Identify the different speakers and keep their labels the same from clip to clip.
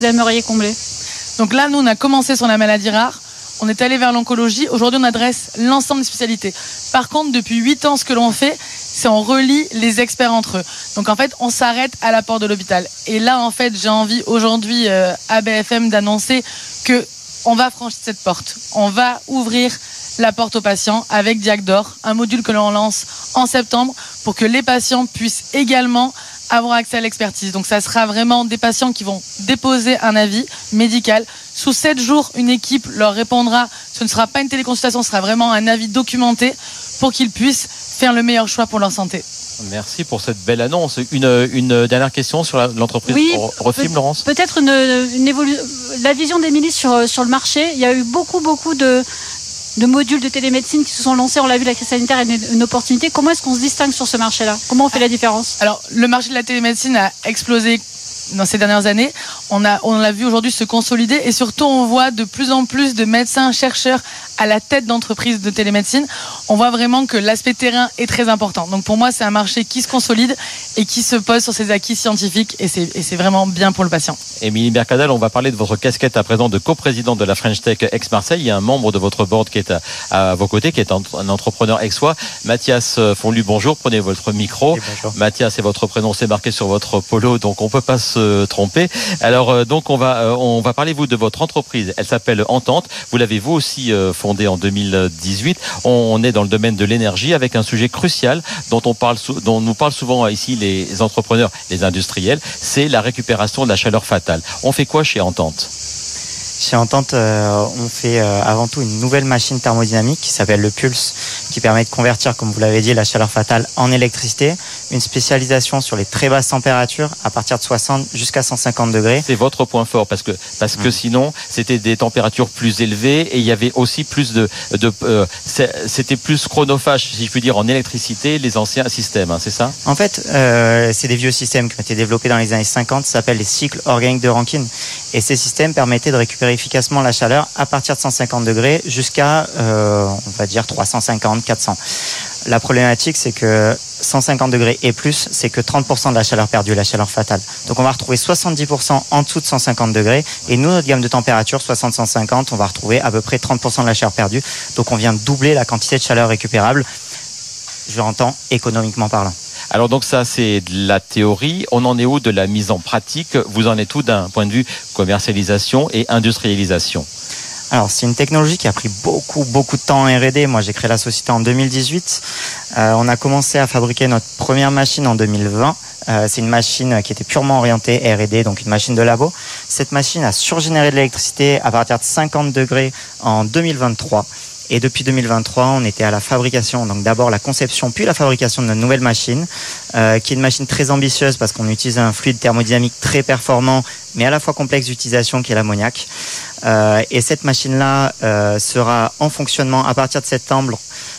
Speaker 1: vous aimeriez combler?
Speaker 2: Donc là, nous, on a commencé sur la maladie rare. On est allé vers l'oncologie. Aujourd'hui, on adresse l'ensemble des spécialités. Par contre, depuis 8 ans, ce que l'on fait, c'est on relie les experts entre eux. Donc en fait, on s'arrête à la porte de l'hôpital. Et là, en fait, j'ai envie aujourd'hui à BFM d'annoncer que on va franchir cette porte. On va ouvrir la porte aux patients avec Diag d'Or, un module que l'on lance en septembre pour que les patients puissent également avoir accès à l'expertise. Donc ça sera vraiment des patients qui vont déposer un avis médical. Sous 7 jours, une équipe leur répondra. Ce ne sera pas une téléconsultation, ce sera vraiment un avis documenté pour qu'ils puissent faire le meilleur choix pour leur santé.
Speaker 3: Merci pour cette belle annonce. Une dernière question sur l'entreprise Refim, Laurence.
Speaker 1: Peut-être la vision d'Émilie sur le marché. Il y a eu beaucoup de modules de télémédecine qui se sont lancés. On l'a vu, la crise sanitaire est une opportunité. Comment est-ce qu'on se distingue sur ce marché-là? Comment on fait la différence?
Speaker 2: Alors, le marché de la télémédecine a explosé dans ces dernières années. On l'a vu aujourd'hui se consolider et surtout, on voit de plus en plus de médecins, chercheurs à la tête d'entreprises de télémédecine. On voit vraiment que l'aspect terrain est très important. Donc pour moi, c'est un marché qui se consolide et qui se pose sur ses acquis scientifiques et c'est vraiment bien pour le patient.
Speaker 3: Émilie Mercadal, on va parler de votre casquette à présent de coprésidente de la French Tech Aix-Marseille. Il y a un membre de votre board qui est à vos côtés, qui est un entrepreneur aixois. Mathias Fonlu, bonjour, prenez votre micro. Mathias, c'est votre prénom, c'est marqué sur votre polo, donc on ne peut pas se tromper. Alors donc on va parler vous de votre entreprise. Elle s'appelle Entente. Vous l'avez vous aussi fondée en 2018. On est dans le domaine de l'énergie avec un sujet crucial dont nous parlent souvent ici les entrepreneurs, les industriels, c'est la récupération de la chaleur fatale. On fait quoi chez Entente ?
Speaker 4: Chez Entente, on fait avant tout une nouvelle machine thermodynamique qui s'appelle le Pulse, qui permet de convertir, comme vous l'avez dit, la chaleur fatale en électricité. Une spécialisation sur les très basses températures, à partir de 60 jusqu'à 150 degrés.
Speaker 3: C'est votre point fort, parce que sinon, c'était des températures plus élevées et il y avait aussi plus c'était plus chronophage, si je puis dire, en électricité, les anciens systèmes, hein, c'est ça ?
Speaker 4: En fait, c'est des vieux systèmes qui ont été développés dans les années 50, ça s'appelle les cycles organiques de Rankine. Et ces systèmes permettaient de récupérer efficacement la chaleur à partir de 150 degrés jusqu'à, on va dire, 350, 400. La problématique, c'est que 150 degrés et plus, c'est que 30% de la chaleur perdue, la chaleur fatale. Donc on va retrouver 70% en dessous de 150 degrés. Et nous, notre gamme de température, 60-150, on va retrouver à peu près 30% de la chaleur perdue. Donc on vient de doubler la quantité de chaleur récupérable, je l'entends, économiquement parlant.
Speaker 3: Alors donc ça c'est de la théorie, on en est où de la mise en pratique? Vous en êtes où d'un point de vue commercialisation et industrialisation?
Speaker 4: Alors c'est une technologie qui a pris beaucoup de temps en R&D. Moi j'ai créé la société en 2018. On a commencé à fabriquer notre première machine en 2020. C'est une machine qui était purement orientée R&D, donc une machine de labo. Cette machine a surgénéré de l'électricité à partir de 50 degrés en 2023. Et depuis 2023, on était à la fabrication, donc d'abord la conception, puis la fabrication de notre nouvelle machine, qui est une machine très ambitieuse parce qu'on utilise un fluide thermodynamique très performant, mais à la fois complexe d'utilisation, qui est l'ammoniac. Et cette machine-là sera en fonctionnement à partir de septembre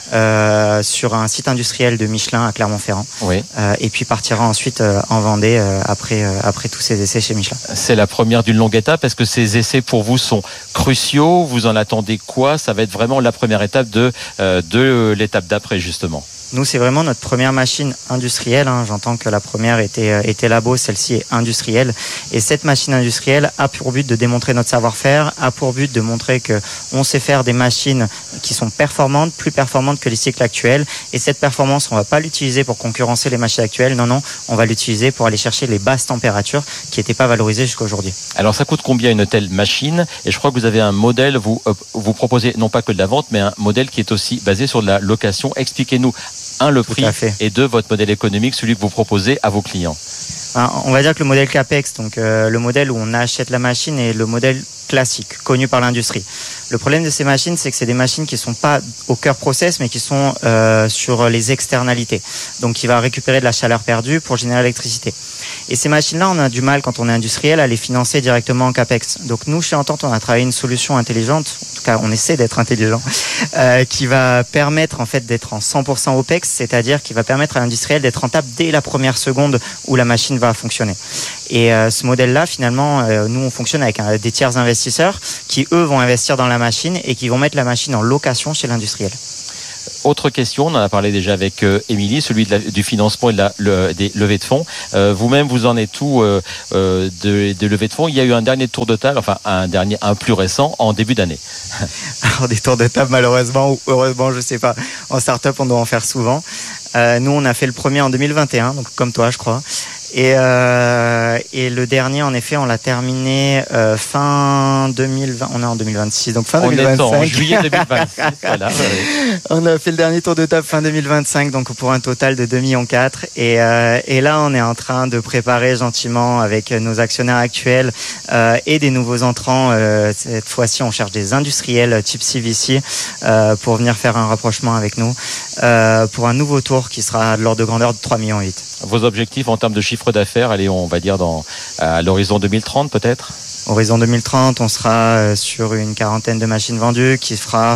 Speaker 4: sur un site industriel de Michelin à Clermont-Ferrand.
Speaker 3: Oui.
Speaker 4: Et puis partira ensuite en Vendée après tous ces essais chez Michelin.
Speaker 3: C'est la première d'une longue étape. Est-ce que ces essais pour vous sont cruciaux? Vous en attendez quoi? Ça va être vraiment la première étape de l'étape d'après justement.
Speaker 4: Nous, c'est vraiment notre première machine industrielle. J'entends que la première était labo, celle-ci est industrielle. Et cette machine industrielle a pour but de démontrer notre savoir-faire, a pour but de montrer qu'on sait faire des machines qui sont performantes, plus performantes que les cycles actuels. Et cette performance, on ne va pas l'utiliser pour concurrencer les machines actuelles. Non, on va l'utiliser pour aller chercher les basses températures qui n'étaient pas valorisées jusqu'à aujourd'hui. Alors,
Speaker 3: ça coûte combien une telle machine? Et je crois que vous avez un modèle, vous proposez non pas que de la vente, mais un modèle qui est aussi basé sur de la location. Expliquez-nous, le prix, et deux, votre modèle économique, celui que vous proposez à vos clients.
Speaker 4: On va dire que le modèle CAPEX, donc le modèle où on achète la machine, est le modèle classique, connu par l'industrie. Le problème de ces machines, c'est que c'est des machines qui ne sont pas au cœur process, mais qui sont sur les externalités. Donc qui va récupérer de la chaleur perdue pour générer l'électricité. Et ces machines-là, on a du mal, quand on est industriel, à les financer directement en CAPEX. Donc nous, chez Entente, on a travaillé une solution intelligente, en tout cas on essaie d'être intelligent, qui va permettre en fait d'être en 100% OPEX, c'est-à-dire qui va permettre à l'industriel d'être rentable dès la première seconde où la machine va fonctionner. Et ce modèle-là, finalement, nous on fonctionne avec des tiers investisseurs qui, eux, vont investir dans la machine et qui vont mettre la machine en location chez l'industriel.
Speaker 3: Autre question, on en a parlé déjà avec Émilie, celui du financement et des levées de fonds. Vous-même, vous en êtes où des levées de fonds? Il y a eu un dernier tour de table, enfin un plus récent, en début d'année.
Speaker 4: Alors des tours de table, malheureusement ou heureusement, je sais pas. En start-up, on doit en faire souvent. Nous, on a fait le premier en 2021, donc comme toi, je crois. Et le dernier, en effet, on l'a terminé fin 2020. On est en 2026, donc fin 2025.
Speaker 3: On est en juillet 2026. Voilà.
Speaker 4: On a fait le dernier tour de table fin 2025, donc pour un total de 2,4 millions. Et là, on est en train de préparer gentiment avec nos actionnaires actuels et des nouveaux entrants. Cette fois-ci, on cherche des industriels type CVC pour venir faire un rapprochement avec nous pour un nouveau tour qui sera de l'ordre de grandeur de 3,8 millions.
Speaker 3: Vos objectifs en termes de chiffre d'affaires, allez, on va dire à l'horizon 2030 peut-être?
Speaker 4: Horizon 2030, on sera sur une quarantaine de machines vendues qui fera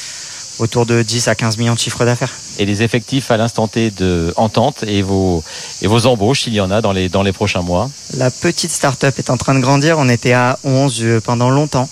Speaker 4: autour de 10 à 15 millions de chiffre d'affaires.
Speaker 3: Et les effectifs à l'instant T de Entente et vos embauches, s'il y en a dans les prochains mois?
Speaker 4: La petite start-up est en train de grandir. On était à 11 pendant longtemps.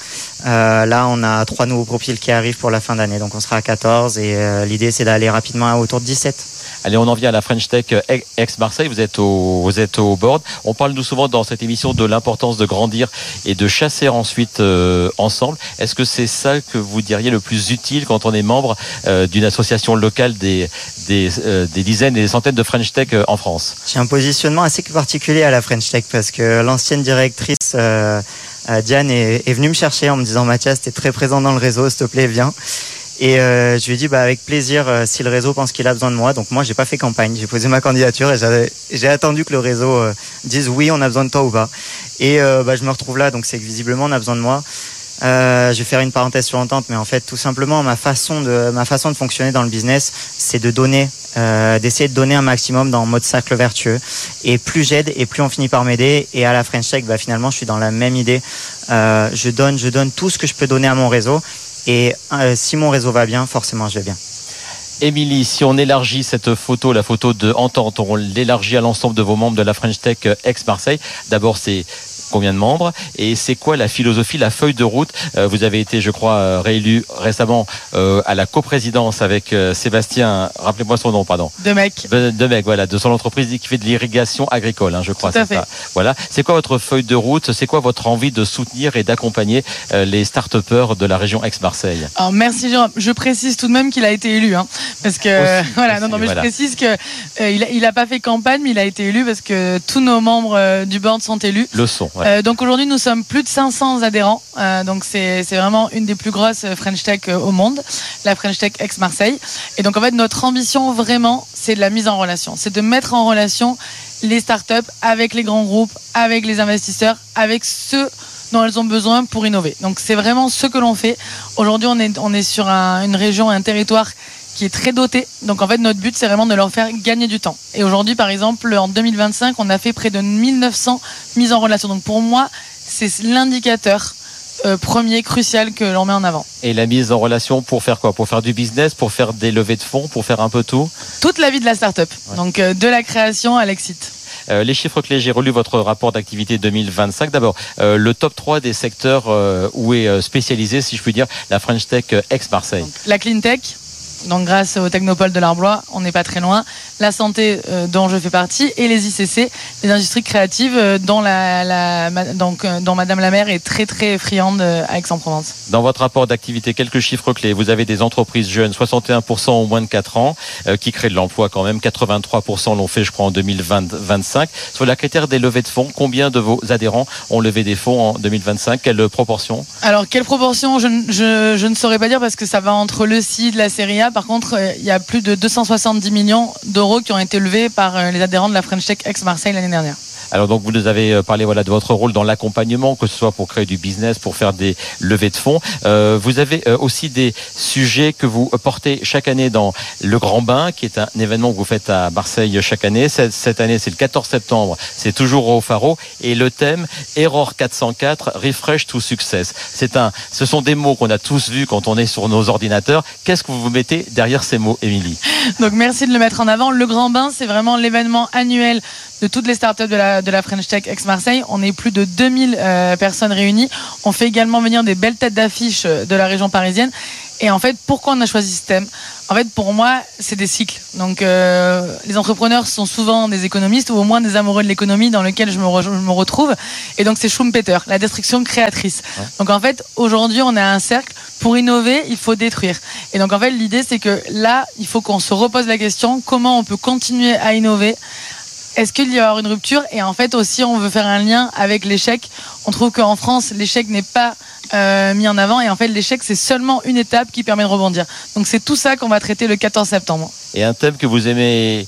Speaker 4: Là, on a 3 nouveaux profils qui arrivent pour la fin d'année. Donc, on sera à 14 et l'idée, c'est d'aller rapidement à autour de 17.
Speaker 3: Allez, on en vient à la French Tech Aix-Marseille. Vous êtes au board. On parle nous souvent dans cette émission de l'importance de grandir et de chasser ensuite ensemble. Est-ce que c'est ça que vous diriez le plus utile quand on est membre d'une association locale des dizaines et des centaines de French Tech en France?
Speaker 4: J'ai un positionnement assez particulier à la French Tech parce que l'ancienne directrice Diane est venue me chercher en me disant: Mathias, t'es très présent dans le réseau, s'il te plaît, viens. Et je lui ai dit avec plaisir si le réseau pense qu'il a besoin de moi. Donc moi, j'ai pas fait campagne, j'ai posé ma candidature et j'ai attendu que le réseau dise oui, on a besoin de toi ou pas. Et je me retrouve là, donc c'est que visiblement on a besoin de moi. Je vais faire une parenthèse sur Entente, mais en fait tout simplement ma façon de fonctionner dans le business, c'est de donner, d'essayer de donner un maximum dans mode cercle vertueux. Et plus j'aide et plus on finit par m'aider. Et à la French Tech, finalement je suis dans la même idée. Je donne tout ce que je peux donner à mon réseau. Et si mon réseau va bien, forcément je vais bien.
Speaker 3: Émilie, si on élargit cette photo, la photo de Entente, on l'élargit à l'ensemble de vos membres de la French Tech Aix-Marseille. D'abord, c'est combien de membres et c'est quoi la philosophie, la feuille de route? Vous avez été, je crois, réélu récemment à la coprésidence avec Sébastien, rappelez-moi son nom, pardon.
Speaker 2: Demec,
Speaker 3: voilà, de son entreprise qui fait de l'irrigation agricole, je crois.
Speaker 2: Tout à fait.
Speaker 3: Ça. Voilà. C'est quoi votre feuille de route? C'est quoi votre envie de soutenir et d'accompagner les start-upers de la région Aix-Marseille?
Speaker 2: Alors merci Jérôme. Je précise tout de même qu'il a été élu, parce que je précise que il a pas fait campagne, mais il a été élu parce que tous nos membres du board sont élus.
Speaker 3: Le son.
Speaker 2: Donc aujourd'hui nous sommes plus de 500 adhérents, donc c'est vraiment une des plus grosses French Tech au monde, la French Tech Aix-Marseille. Et donc en fait notre ambition vraiment c'est de la mise en relation, c'est de mettre en relation les startups avec les grands groupes, avec les investisseurs, avec ceux dont elles ont besoin pour innover. Donc c'est vraiment ce que l'on fait. Aujourd'hui on est sur une région, un territoire qui est très doté. Donc en fait notre but c'est vraiment de leur faire gagner du temps. Et aujourd'hui par exemple en 2025 on a fait près de 1900 mises en relation. Donc pour moi c'est l'indicateur premier crucial que l'on met en avant.
Speaker 3: Et la mise en relation pour faire quoi? Pour faire du business, pour faire des levées de fonds, pour faire un peu tout?
Speaker 2: Toute la vie de la start-up. Donc de la création à l'exit.
Speaker 3: Les chiffres clés, j'ai relu votre rapport d'activité 2025. D'abord, le top 3 des secteurs où est spécialisée, si je puis dire, la French Tech Aix-Marseille.
Speaker 2: Donc, la clean tech. Donc grâce au Technopole de l'Arbois, on n'est pas très loin. La santé dont je fais partie et les ICC, les industries créatives dont dont Madame la maire est très très friande à Aix-en-Provence.
Speaker 3: Dans votre rapport d'activité, quelques chiffres clés. Vous avez des entreprises jeunes, 61% au moins de 4 ans, qui créent de l'emploi quand même. 83% l'ont fait, je crois, en 2025. Sur la critère des levées de fonds, combien de vos adhérents ont levé des fonds en 2025? Quelle proportion?
Speaker 2: Alors quelle proportion je ne saurais pas dire parce que ça va entre le seed, la série A. Par contre, il y a plus de 270 millions d'euros qui ont été levés par les adhérents de la French Tech Aix-Marseille l'année dernière.
Speaker 3: Alors donc vous nous avez parlé de votre rôle dans l'accompagnement, que ce soit pour créer du business, pour faire des levées de fonds. Vous avez aussi des sujets que vous portez chaque année dans le Grand Bain, qui est un événement que vous faites à Marseille chaque année. Cette année, c'est le 14 septembre, c'est toujours au Faro. Et le thème, Error 404, Refresh to Success. Ce sont des mots qu'on a tous vus quand on est sur nos ordinateurs. Qu'est-ce que vous mettez derrière ces mots, Émilie? Donc
Speaker 2: merci de le mettre en avant. Le Grand Bain, c'est vraiment l'événement annuel de toutes les startups de la French Tech Aix-Marseille. On est plus de 2000 personnes réunies. On fait également venir des belles têtes d'affiche de la région parisienne. Et en fait, pourquoi on a choisi ce thème ? En fait, pour moi, c'est des cycles. Donc, les entrepreneurs sont souvent des économistes ou au moins des amoureux de l'économie dans lequel je me retrouve. Et donc, c'est Schumpeter, la destruction créatrice. Ouais. Donc, en fait, aujourd'hui, on a un cercle. Pour innover, il faut détruire. Et donc, en fait, l'idée, c'est que là, il faut qu'on se repose la question, comment on peut continuer à innover ? Est-ce qu'il y va y avoir une rupture ? Et en fait, aussi, on veut faire un lien avec l'échec. On trouve qu'en France, l'échec n'est pas mis en avant. Et en fait, l'échec, c'est seulement une étape qui permet de rebondir. Donc, c'est tout ça qu'on va traiter le 14 septembre.
Speaker 3: Et un thème que vous aimez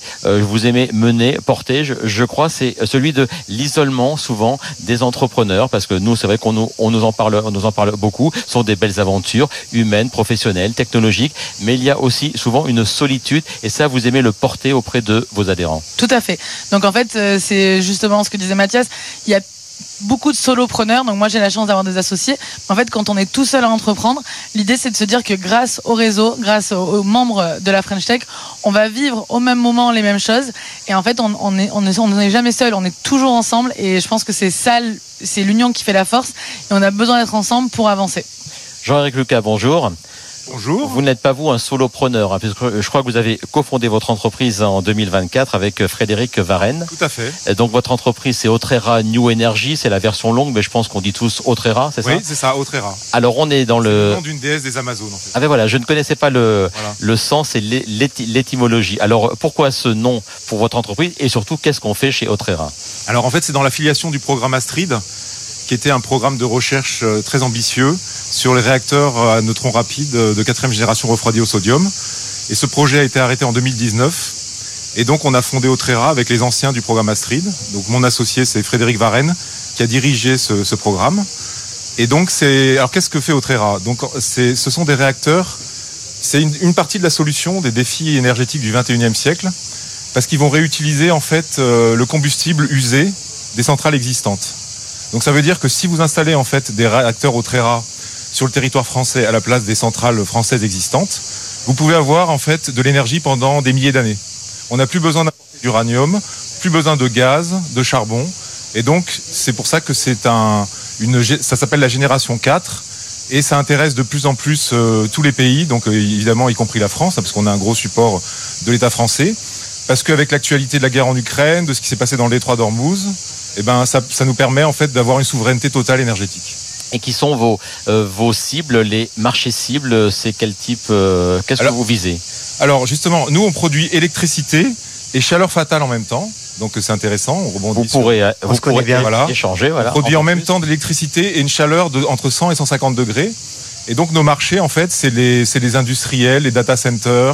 Speaker 3: mener, porter, je crois, c'est celui de l'isolement, souvent, des entrepreneurs. Parce que nous, c'est vrai qu'on nous en parle beaucoup. Ce sont des belles aventures humaines, professionnelles, technologiques. Mais il y a aussi souvent une solitude. Et ça, vous aimez le porter auprès de vos adhérents.
Speaker 2: Tout à fait. Donc, en fait, c'est justement ce que disait Mathias. Il y a beaucoup de solopreneurs, donc moi j'ai la chance d'avoir des associés. En fait, quand on est tout seul à entreprendre, l'idée c'est de se dire que grâce au réseau, grâce aux membres de la French Tech, on va vivre au même moment les mêmes choses. Et en fait, on n'est jamais seul, on est toujours ensemble. Et je pense que c'est ça, c'est l'union qui fait la force. Et on a besoin d'être ensemble pour avancer.
Speaker 3: Jean-Éric Lucas, bonjour.
Speaker 5: Bonjour.
Speaker 3: Vous n'êtes pas vous un solopreneur, puisque je crois que vous avez cofondé votre entreprise en 2024 avec Frédéric Varenne.
Speaker 5: Tout à fait.
Speaker 3: Donc votre entreprise, c'est Autrera New Energy, c'est la version longue, mais je pense qu'on dit tous Autrera, c'est ça ?
Speaker 5: Oui, c'est ça, Autrera.
Speaker 3: Alors on est dans
Speaker 5: c'est le nom d'une déesse des Amazones, en fait.
Speaker 3: Ah ben voilà, je ne connaissais pas le sens et l'étymologie. Alors pourquoi ce nom pour votre entreprise et surtout qu'est-ce qu'on fait chez Autrera ?
Speaker 5: Alors en fait, c'est dans l'affiliation du programme Astrid, qui était un programme de recherche très ambitieux sur les réacteurs à neutrons rapides de 4e génération refroidis au sodium. Et ce projet a été arrêté en 2019. Et donc, on a fondé Autrera avec les anciens du programme Astrid. Donc, mon associé, c'est Frédéric Varenne, qui a dirigé ce programme. Et donc, alors, qu'est-ce que fait Autrera ? Donc, ce sont des réacteurs. C'est une partie de la solution des défis énergétiques du 21e siècle, parce qu'ils vont réutiliser, en fait, le combustible usé des centrales existantes. Donc, ça veut dire que si vous installez, en fait, des réacteurs Autrera sur le territoire français à la place des centrales françaises existantes, vous pouvez avoir en fait de l'énergie pendant des milliers d'années. On n'a plus besoin d'uranium, plus besoin de gaz, de charbon, et donc c'est pour ça que ça s'appelle la génération 4, et ça intéresse de plus en plus tous les pays, donc évidemment y compris la France, parce qu'on a un gros support de l'État français, parce qu'avec l'actualité de la guerre en Ukraine, de ce qui s'est passé dans le détroit d'Ormuz, eh ben ça nous permet en fait d'avoir une souveraineté totale énergétique.
Speaker 3: Et qui sont vos cibles, les marchés cibles, c'est quel type, qu'est-ce que vous visez ?
Speaker 5: Alors justement, nous on produit électricité et chaleur fatale en même temps, donc c'est intéressant, on rebondit
Speaker 3: vous pourrez bien échanger.
Speaker 5: Voilà. On produit en même temps de l'électricité et une chaleur entre 100 et 150 degrés. Et donc nos marchés, en fait, c'est les industriels, les data centers,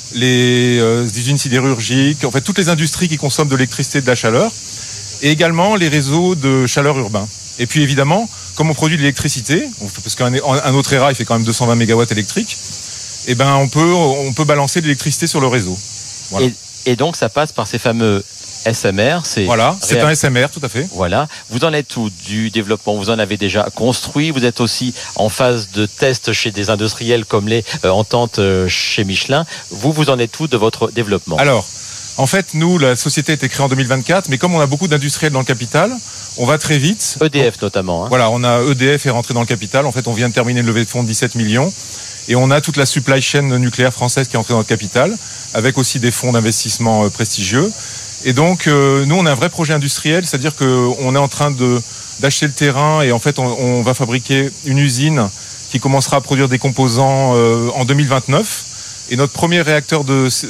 Speaker 5: les usines sidérurgiques, en fait toutes les industries qui consomment de l'électricité et de la chaleur, et également les réseaux de chaleur urbains. Et puis évidemment, comme on produit de l'électricité, parce qu'un Autrera il fait quand même 220 MW électriques, et ben on peut balancer de l'électricité sur le réseau. Voilà.
Speaker 3: Et donc ça passe par ces fameux SMR.
Speaker 5: Voilà, c'est un SMR, tout à fait.
Speaker 3: Voilà. Vous en êtes où du développement ? Vous en avez déjà construit ? Vous êtes aussi en phase de test chez des industriels comme les Ententes chez Michelin. Vous en êtes où de votre développement ?
Speaker 5: Alors, en fait, nous, la société a été créée en 2024, mais comme on a beaucoup d'industriels dans le capital, on va très vite.
Speaker 3: EDF notamment.
Speaker 5: Voilà, on a EDF est rentré dans le capital. En fait, on vient de terminer une levée de fonds de 17 millions. Et on a toute la supply chain nucléaire française qui est entrée dans le capital, avec aussi des fonds d'investissement prestigieux. Et donc, nous, on a un vrai projet industriel, c'est-à-dire qu'on est en train d'acheter le terrain et en fait, on va fabriquer une usine qui commencera à produire des composants en 2029. Et notre premier réacteur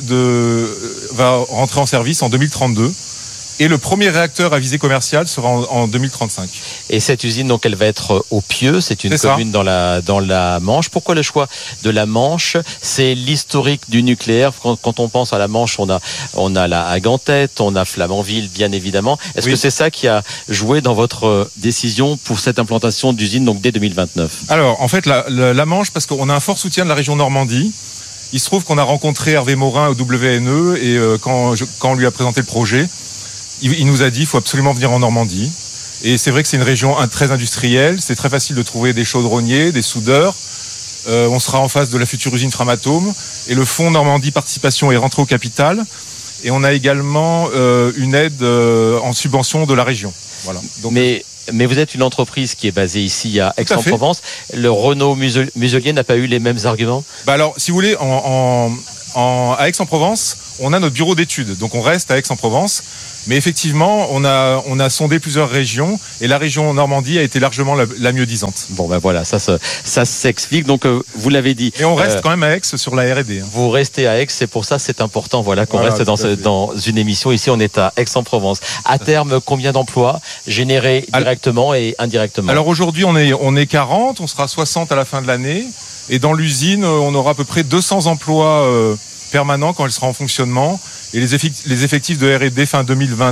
Speaker 5: va rentrer en service en 2032. Et le premier réacteur à visée commerciale sera en 2035.
Speaker 3: Et cette usine, donc, elle va être au Pieux. C'est une commune dans la Manche. Pourquoi le choix de la Manche ? C'est l'historique du nucléaire. Quand on pense à la Manche, on a la Hague en tête, on a Flamanville, bien évidemment. Est-ce que c'est ça qui a joué dans votre décision pour cette implantation d'usine, donc dès 2029 ?
Speaker 5: Alors, en fait, la Manche, parce qu'on a un fort soutien de la région Normandie. Il se trouve qu'on a rencontré Hervé Morin au WNE et quand on lui a présenté le projet, il nous a dit qu'il faut absolument venir en Normandie. Et c'est vrai que c'est une région très industrielle, c'est très facile de trouver des chaudronniers, des soudeurs. On sera en face de la future usine Framatome. Et le fonds Normandie Participation est rentré au capital. Et on a également une aide en subvention de la région. Voilà. Donc,
Speaker 3: mais Mais vous êtes une entreprise qui est basée ici à Aix-en-Provence. Le Renault Muselier n'a pas eu les mêmes arguments?
Speaker 5: Alors, si vous voulez, à Aix-en-Provence, on a notre bureau d'études. Donc, on reste à Aix-en-Provence. Mais effectivement, on a sondé plusieurs régions et la région Normandie a été largement la mieux disante.
Speaker 3: Bon, ben voilà, ça s'explique. Donc, vous l'avez dit.
Speaker 5: Et on reste quand même à Aix sur la R&D.
Speaker 3: Vous restez à Aix, c'est pour ça c'est important qu'on reste dans une émission. Ici, on est à Aix-en-Provence. À terme, combien d'emplois générés directement et indirectement?
Speaker 5: Alors aujourd'hui, on est 40, on sera 60 à la fin de l'année. Et dans l'usine, on aura à peu près 200 emplois permanents quand elle sera en fonctionnement. Et les effectifs de R&D fin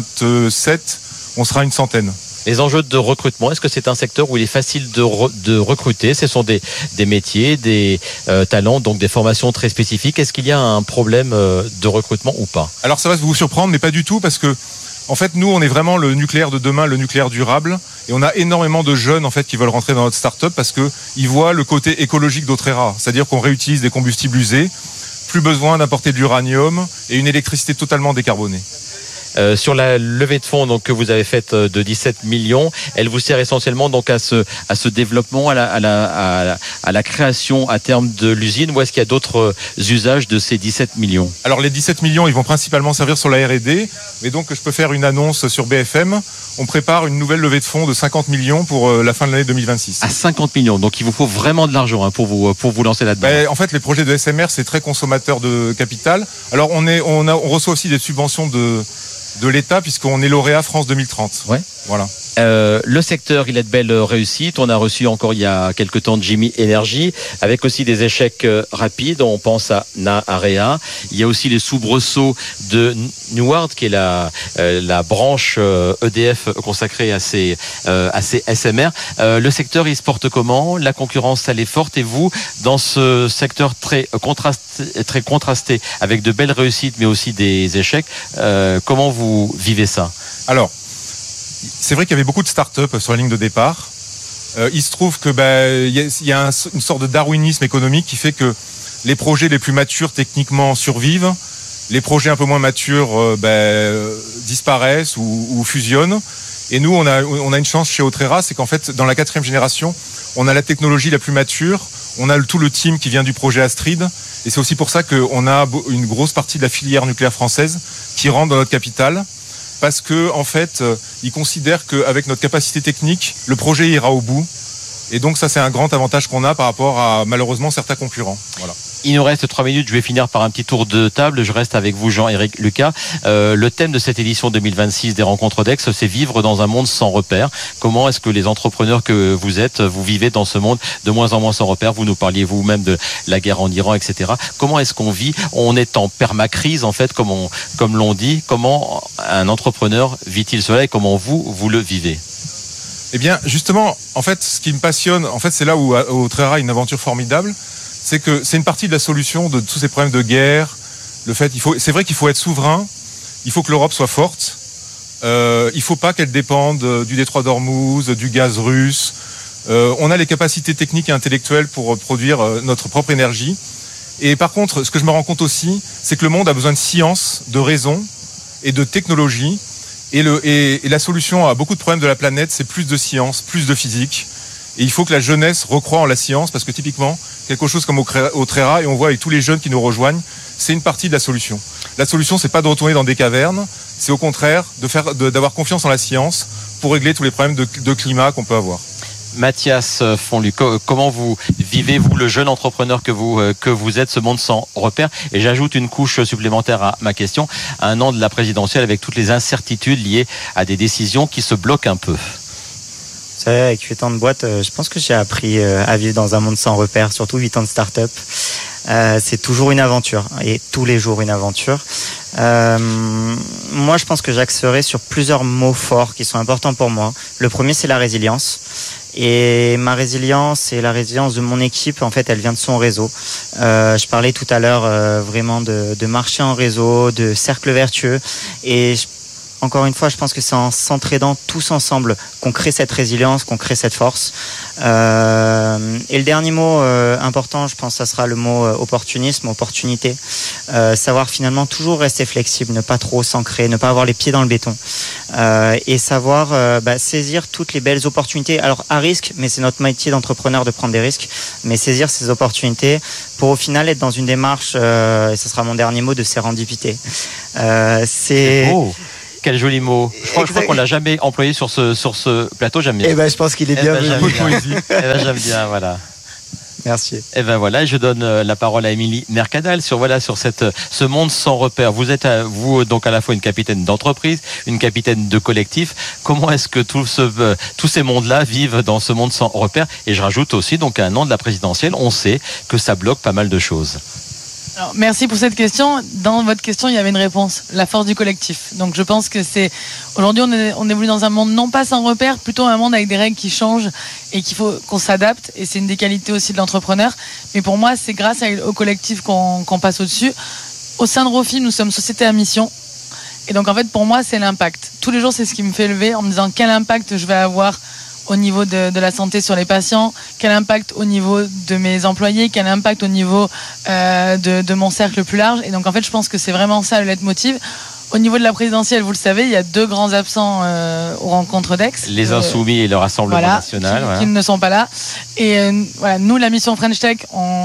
Speaker 5: 2027, on sera une centaine.
Speaker 3: Les enjeux de recrutement, est-ce que c'est un secteur où il est facile de recruter? Ce sont des métiers, des talents, donc des formations très spécifiques. Est-ce qu'il y a un problème de recrutement ou pas?
Speaker 5: Alors ça va vous surprendre, mais pas du tout, parce que en fait, nous, on est vraiment le nucléaire de demain, le nucléaire durable. Et on a énormément de jeunes en fait, qui veulent rentrer dans notre start-up parce qu'ils voient le côté écologique d'Autrera. C'est-à-dire qu'on réutilise des combustibles usés, plus besoin d'importer de l'uranium et une électricité totalement décarbonée.
Speaker 3: Sur la levée de fonds donc, que vous avez faite de 17 millions, elle vous sert essentiellement donc, à ce développement, à la création à terme de l'usine, ou est-ce qu'il y a d'autres usages de ces 17 millions?
Speaker 5: Alors les 17 millions, ils vont principalement servir sur la R&D, mais donc je peux faire une annonce sur BFM. On prépare une nouvelle levée de fonds de 50 millions pour la fin de l'année 2026.
Speaker 3: À 50 millions, donc il vous faut vraiment de l'argent pour vous lancer là-dedans.
Speaker 5: En fait, les projets de SMR, c'est très consommateur de capital. Alors on reçoit aussi des subventions de l'État puisqu'on est lauréat France 2030.
Speaker 3: Ouais.
Speaker 5: Voilà.
Speaker 3: Le secteur, il a de belles réussites. On a reçu encore il y a quelques temps Jimmy Energy, avec aussi des échecs rapides. On pense à Naarea. Il y a aussi les soubresauts de Neward, qui est la branche EDF consacrée à ces SMR. Le secteur, il se porte comment? La concurrence, elle est forte. Et vous, dans ce secteur très contrasté, avec de belles réussites, mais aussi des échecs, comment vous vivez ça?
Speaker 5: Alors, c'est vrai qu'il y avait beaucoup de start-up sur la ligne de départ. Il se trouve que y a une sorte de darwinisme économique qui fait que les projets les plus matures techniquement survivent, les projets un peu moins matures disparaissent ou fusionnent. Et nous, on a une chance chez Autrera, c'est qu'en fait, dans la 4e génération, on a la technologie la plus mature, on a tout le team qui vient du projet Astrid, et c'est aussi pour ça qu'on a une grosse partie de la filière nucléaire française qui rentre dans notre capital. Parce que en fait, ils considèrent qu'avec notre capacité technique, le projet ira au bout. Et donc ça, c'est un grand avantage qu'on a par rapport à malheureusement certains concurrents. Voilà.
Speaker 3: Il nous reste 3 minutes. Je vais finir par un petit tour de table. Je reste avec vous, Jean-Éric Lucas. Le thème de cette édition 2026 des Rencontres d'Aix, c'est vivre dans un monde sans repères. Comment est-ce que les entrepreneurs que vous êtes, vous vivez dans ce monde de moins en moins sans repères? Vous nous parliez vous-même de la guerre en Iran, etc. Comment est-ce qu'on vit? On est en permacrise, en fait, comme l'on dit. Comment un entrepreneur vit-il cela et comment vous le vivez?
Speaker 5: Eh bien, justement, en fait, ce qui me passionne, en fait, c'est là où Autrera a une aventure formidable, c'est que c'est une partie de la solution de tous ces problèmes de guerre. C'est vrai qu'il faut être souverain, il faut que l'Europe soit forte, il faut pas qu'elle dépende du détroit d'Ormuz, du gaz russe. On a les capacités techniques et intellectuelles pour produire notre propre énergie. Et par contre, ce que je me rends compte aussi, c'est que le monde a besoin de science, de raison et de technologie. Et la solution à beaucoup de problèmes de la planète, c'est plus de science, plus de physique. Et il faut que la jeunesse recroie en la science, parce que typiquement, quelque chose comme Autrera, et on voit avec tous les jeunes qui nous rejoignent, c'est une partie de la solution. La solution, c'est pas de retourner dans des cavernes, c'est au contraire d'avoir confiance en la science pour régler tous les problèmes de climat qu'on peut avoir.
Speaker 3: Mathias Fonlu, comment vous vivez-vous, le jeune entrepreneur que vous êtes, ce monde sans repères? Et j'ajoute une couche supplémentaire à ma question. À un an de la présidentielle, avec toutes les incertitudes liées à des décisions qui se bloquent un peu.
Speaker 4: Vous savez, avec 8 ans de boîte, je pense que j'ai appris à vivre dans un monde sans repères, surtout 8 ans de start-up. C'est toujours une aventure, et tous les jours une aventure. Moi, je pense que j'axerai sur plusieurs mots forts qui sont importants pour moi. Le premier, c'est la résilience. Et ma résilience et la résilience de mon équipe, en fait, elle vient de son réseau. Je parlais tout à l'heure vraiment de marché en réseau, de cercle vertueux. Et encore une fois, je pense que c'est en s'entraidant tous ensemble qu'on crée cette résilience, qu'on crée cette force. Et le dernier mot important, je pense, ça sera le mot opportunisme, opportunité. Savoir finalement toujours rester flexible, ne pas trop s'ancrer, ne pas avoir les pieds dans le béton. Et savoir saisir toutes les belles opportunités. Alors à risque, mais c'est notre métier d'entrepreneur de prendre des risques, mais saisir ces opportunités pour au final être dans une démarche, et ce sera mon dernier mot, de sérendipité. C'est beau.
Speaker 3: Quel joli mot. Je crois qu'on l'a jamais employé sur ce plateau. J'aime bien.
Speaker 4: Je pense qu'il est bien.
Speaker 3: J'aime bien, voilà.
Speaker 4: Merci.
Speaker 3: Et ben voilà, je donne la parole à Émilie Mercadal sur ce monde sans repère. Vous êtes vous donc à la fois une capitaine d'entreprise, une capitaine de collectif. Comment est-ce que tous ces mondes-là vivent dans ce monde sans repère? Et je rajoute aussi, donc à un an de la présidentielle, on sait que ça bloque pas mal de choses.
Speaker 2: Alors, merci pour cette question. Dans votre question, il y avait une réponse, la force du collectif. Donc je pense que aujourd'hui on évolue dans un monde non pas sans repère, plutôt un monde avec des règles qui changent et qu'il faut qu'on s'adapte, et c'est une des qualités aussi de l'entrepreneur. Mais pour moi, c'est grâce au collectif qu'on passe au-dessus. Au sein de Rofi, nous sommes société à mission. Et donc en fait, pour moi, c'est l'impact. Tous les jours, c'est ce qui me fait lever en me disant quel impact je vais avoir au niveau de la santé sur les patients, quel impact au niveau de mes employés, quel impact au niveau de mon cercle plus large. Et donc en fait, je pense que c'est vraiment ça le leitmotiv. Au niveau de la présidentielle, vous le savez, il y a 2 grands absents aux rencontres d'Aix.
Speaker 3: Les Insoumis et le Rassemblement National.
Speaker 2: Qui ne sont pas là. Et nous, la mission French Tech,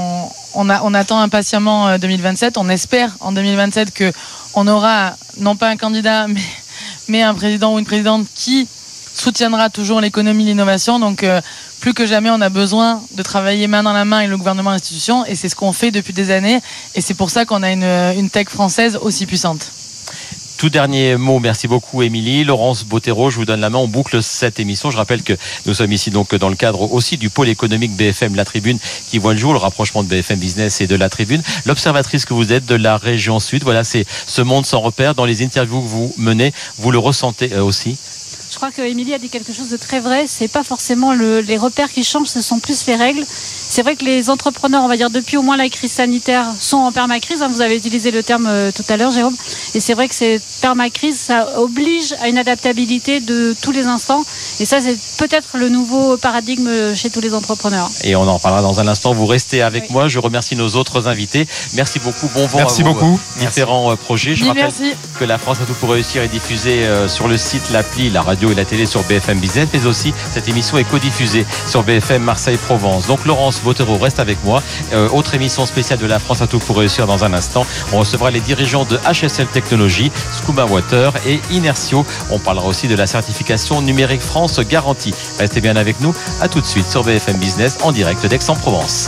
Speaker 2: on attend impatiemment 2027. On espère en 2027 qu'on aura non pas un candidat, mais un président ou une présidente qui soutiendra toujours l'économie, l'innovation. Donc plus que jamais, on a besoin de travailler main dans la main avec le gouvernement et l'institution, et c'est ce qu'on fait depuis des années, et c'est pour ça qu'on a une tech française aussi puissante.
Speaker 3: Tout dernier mot, merci beaucoup Émilie. Laurence Bottero, je vous donne la main, on boucle cette émission. Je rappelle que nous sommes ici donc dans le cadre aussi du pôle économique BFM La Tribune qui voit le jour, le rapprochement de BFM Business et de La Tribune. L'observatrice que vous êtes de la région Sud, voilà, c'est ce monde sans repère. Dans les interviews que vous menez, vous le ressentez aussi?
Speaker 1: Je crois qu'Émilie a dit quelque chose de très vrai. C'est pas forcément les repères qui changent, ce sont plus les règles. C'est vrai que les entrepreneurs, on va dire depuis au moins la crise sanitaire, sont en permacrise. Vous avez utilisé le terme tout à l'heure, Jérôme. Et c'est vrai que cette permacrise, ça oblige à une adaptabilité de tous les instants. Et ça, c'est peut-être le nouveau paradigme chez tous les entrepreneurs.
Speaker 3: Et on en parlera dans un instant. Vous restez avec moi. Je remercie nos autres invités. Merci beaucoup. Bon vent
Speaker 5: merci
Speaker 3: à vos
Speaker 5: beaucoup.
Speaker 3: Différents projets. Je rappelle que La France a tout pour réussir est diffusée sur le site, l'appli, la radio et la télé sur BFM Business, mais aussi cette émission est codiffusée sur BFM Marseille-Provence. Donc Laurence Bottero reste avec moi. Autre émission spéciale de La France a tout pour réussir dans un instant. On recevra les dirigeants de HSL Technologies, Scuba Water et Inertio. On parlera aussi de la certification numérique France garantie. Restez bien avec nous. À tout de suite sur BFM Business en direct d'Aix-en-Provence.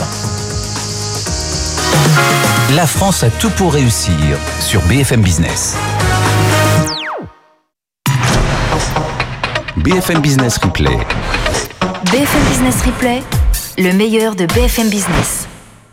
Speaker 6: La France a tout pour réussir sur BFM Business. BFM Business Replay.
Speaker 7: BFM Business Replay, le meilleur de BFM Business.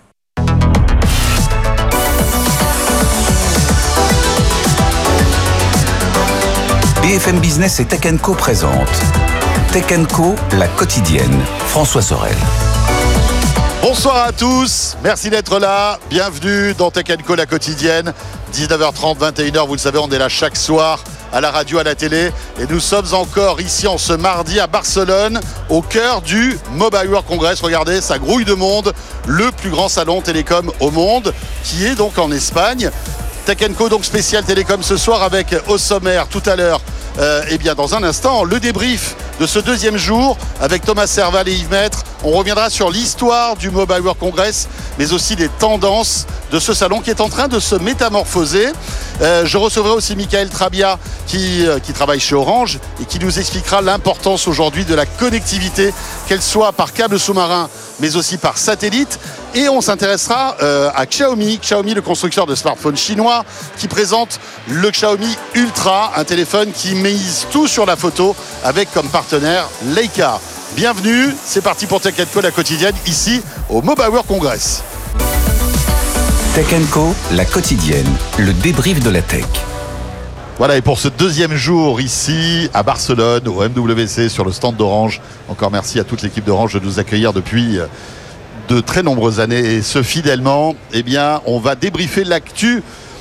Speaker 6: BFM Business et Tech & Co présente Tech & Co, la quotidienne. François Sorel.
Speaker 8: Bonsoir à tous, merci d'être là, bienvenue dans Tech & Co la quotidienne, 19h30, 21h, vous le savez, on est là chaque soir à la radio, à la télé, et nous sommes encore ici en ce mardi à Barcelone, au cœur du Mobile World Congress. Regardez, ça grouille de monde, le plus grand salon télécom au monde, qui est donc en Espagne. Tech & Co donc spécial télécom ce soir avec au sommaire tout à l'heure, dans un instant, le débrief de ce deuxième jour avec Thomas Serval et Yves Maître. On reviendra sur l'histoire du Mobile World Congress, mais aussi des tendances de ce salon qui est en train de se métamorphoser. Je recevrai aussi Michael Trabia qui travaille chez Orange et qui nous expliquera l'importance aujourd'hui de la connectivité, qu'elle soit par câble sous-marin, mais aussi par satellite. Et on s'intéressera à Xiaomi, le constructeur de smartphones chinois, qui présente le Xiaomi Ultra, un téléphone qui mise tout sur la photo avec comme partenaire Leica. Bienvenue, c'est parti pour Tech & Co la quotidienne, ici au Mobile World Congress.
Speaker 6: Tech & Co, la quotidienne, le débrief de la tech.
Speaker 8: Voilà, et pour ce deuxième jour ici à Barcelone, au MWC, sur le stand d'Orange, encore merci à toute l'équipe d'Orange de nous accueillir depuis de très nombreuses années. Et ce fidèlement, on va débriefer l'actu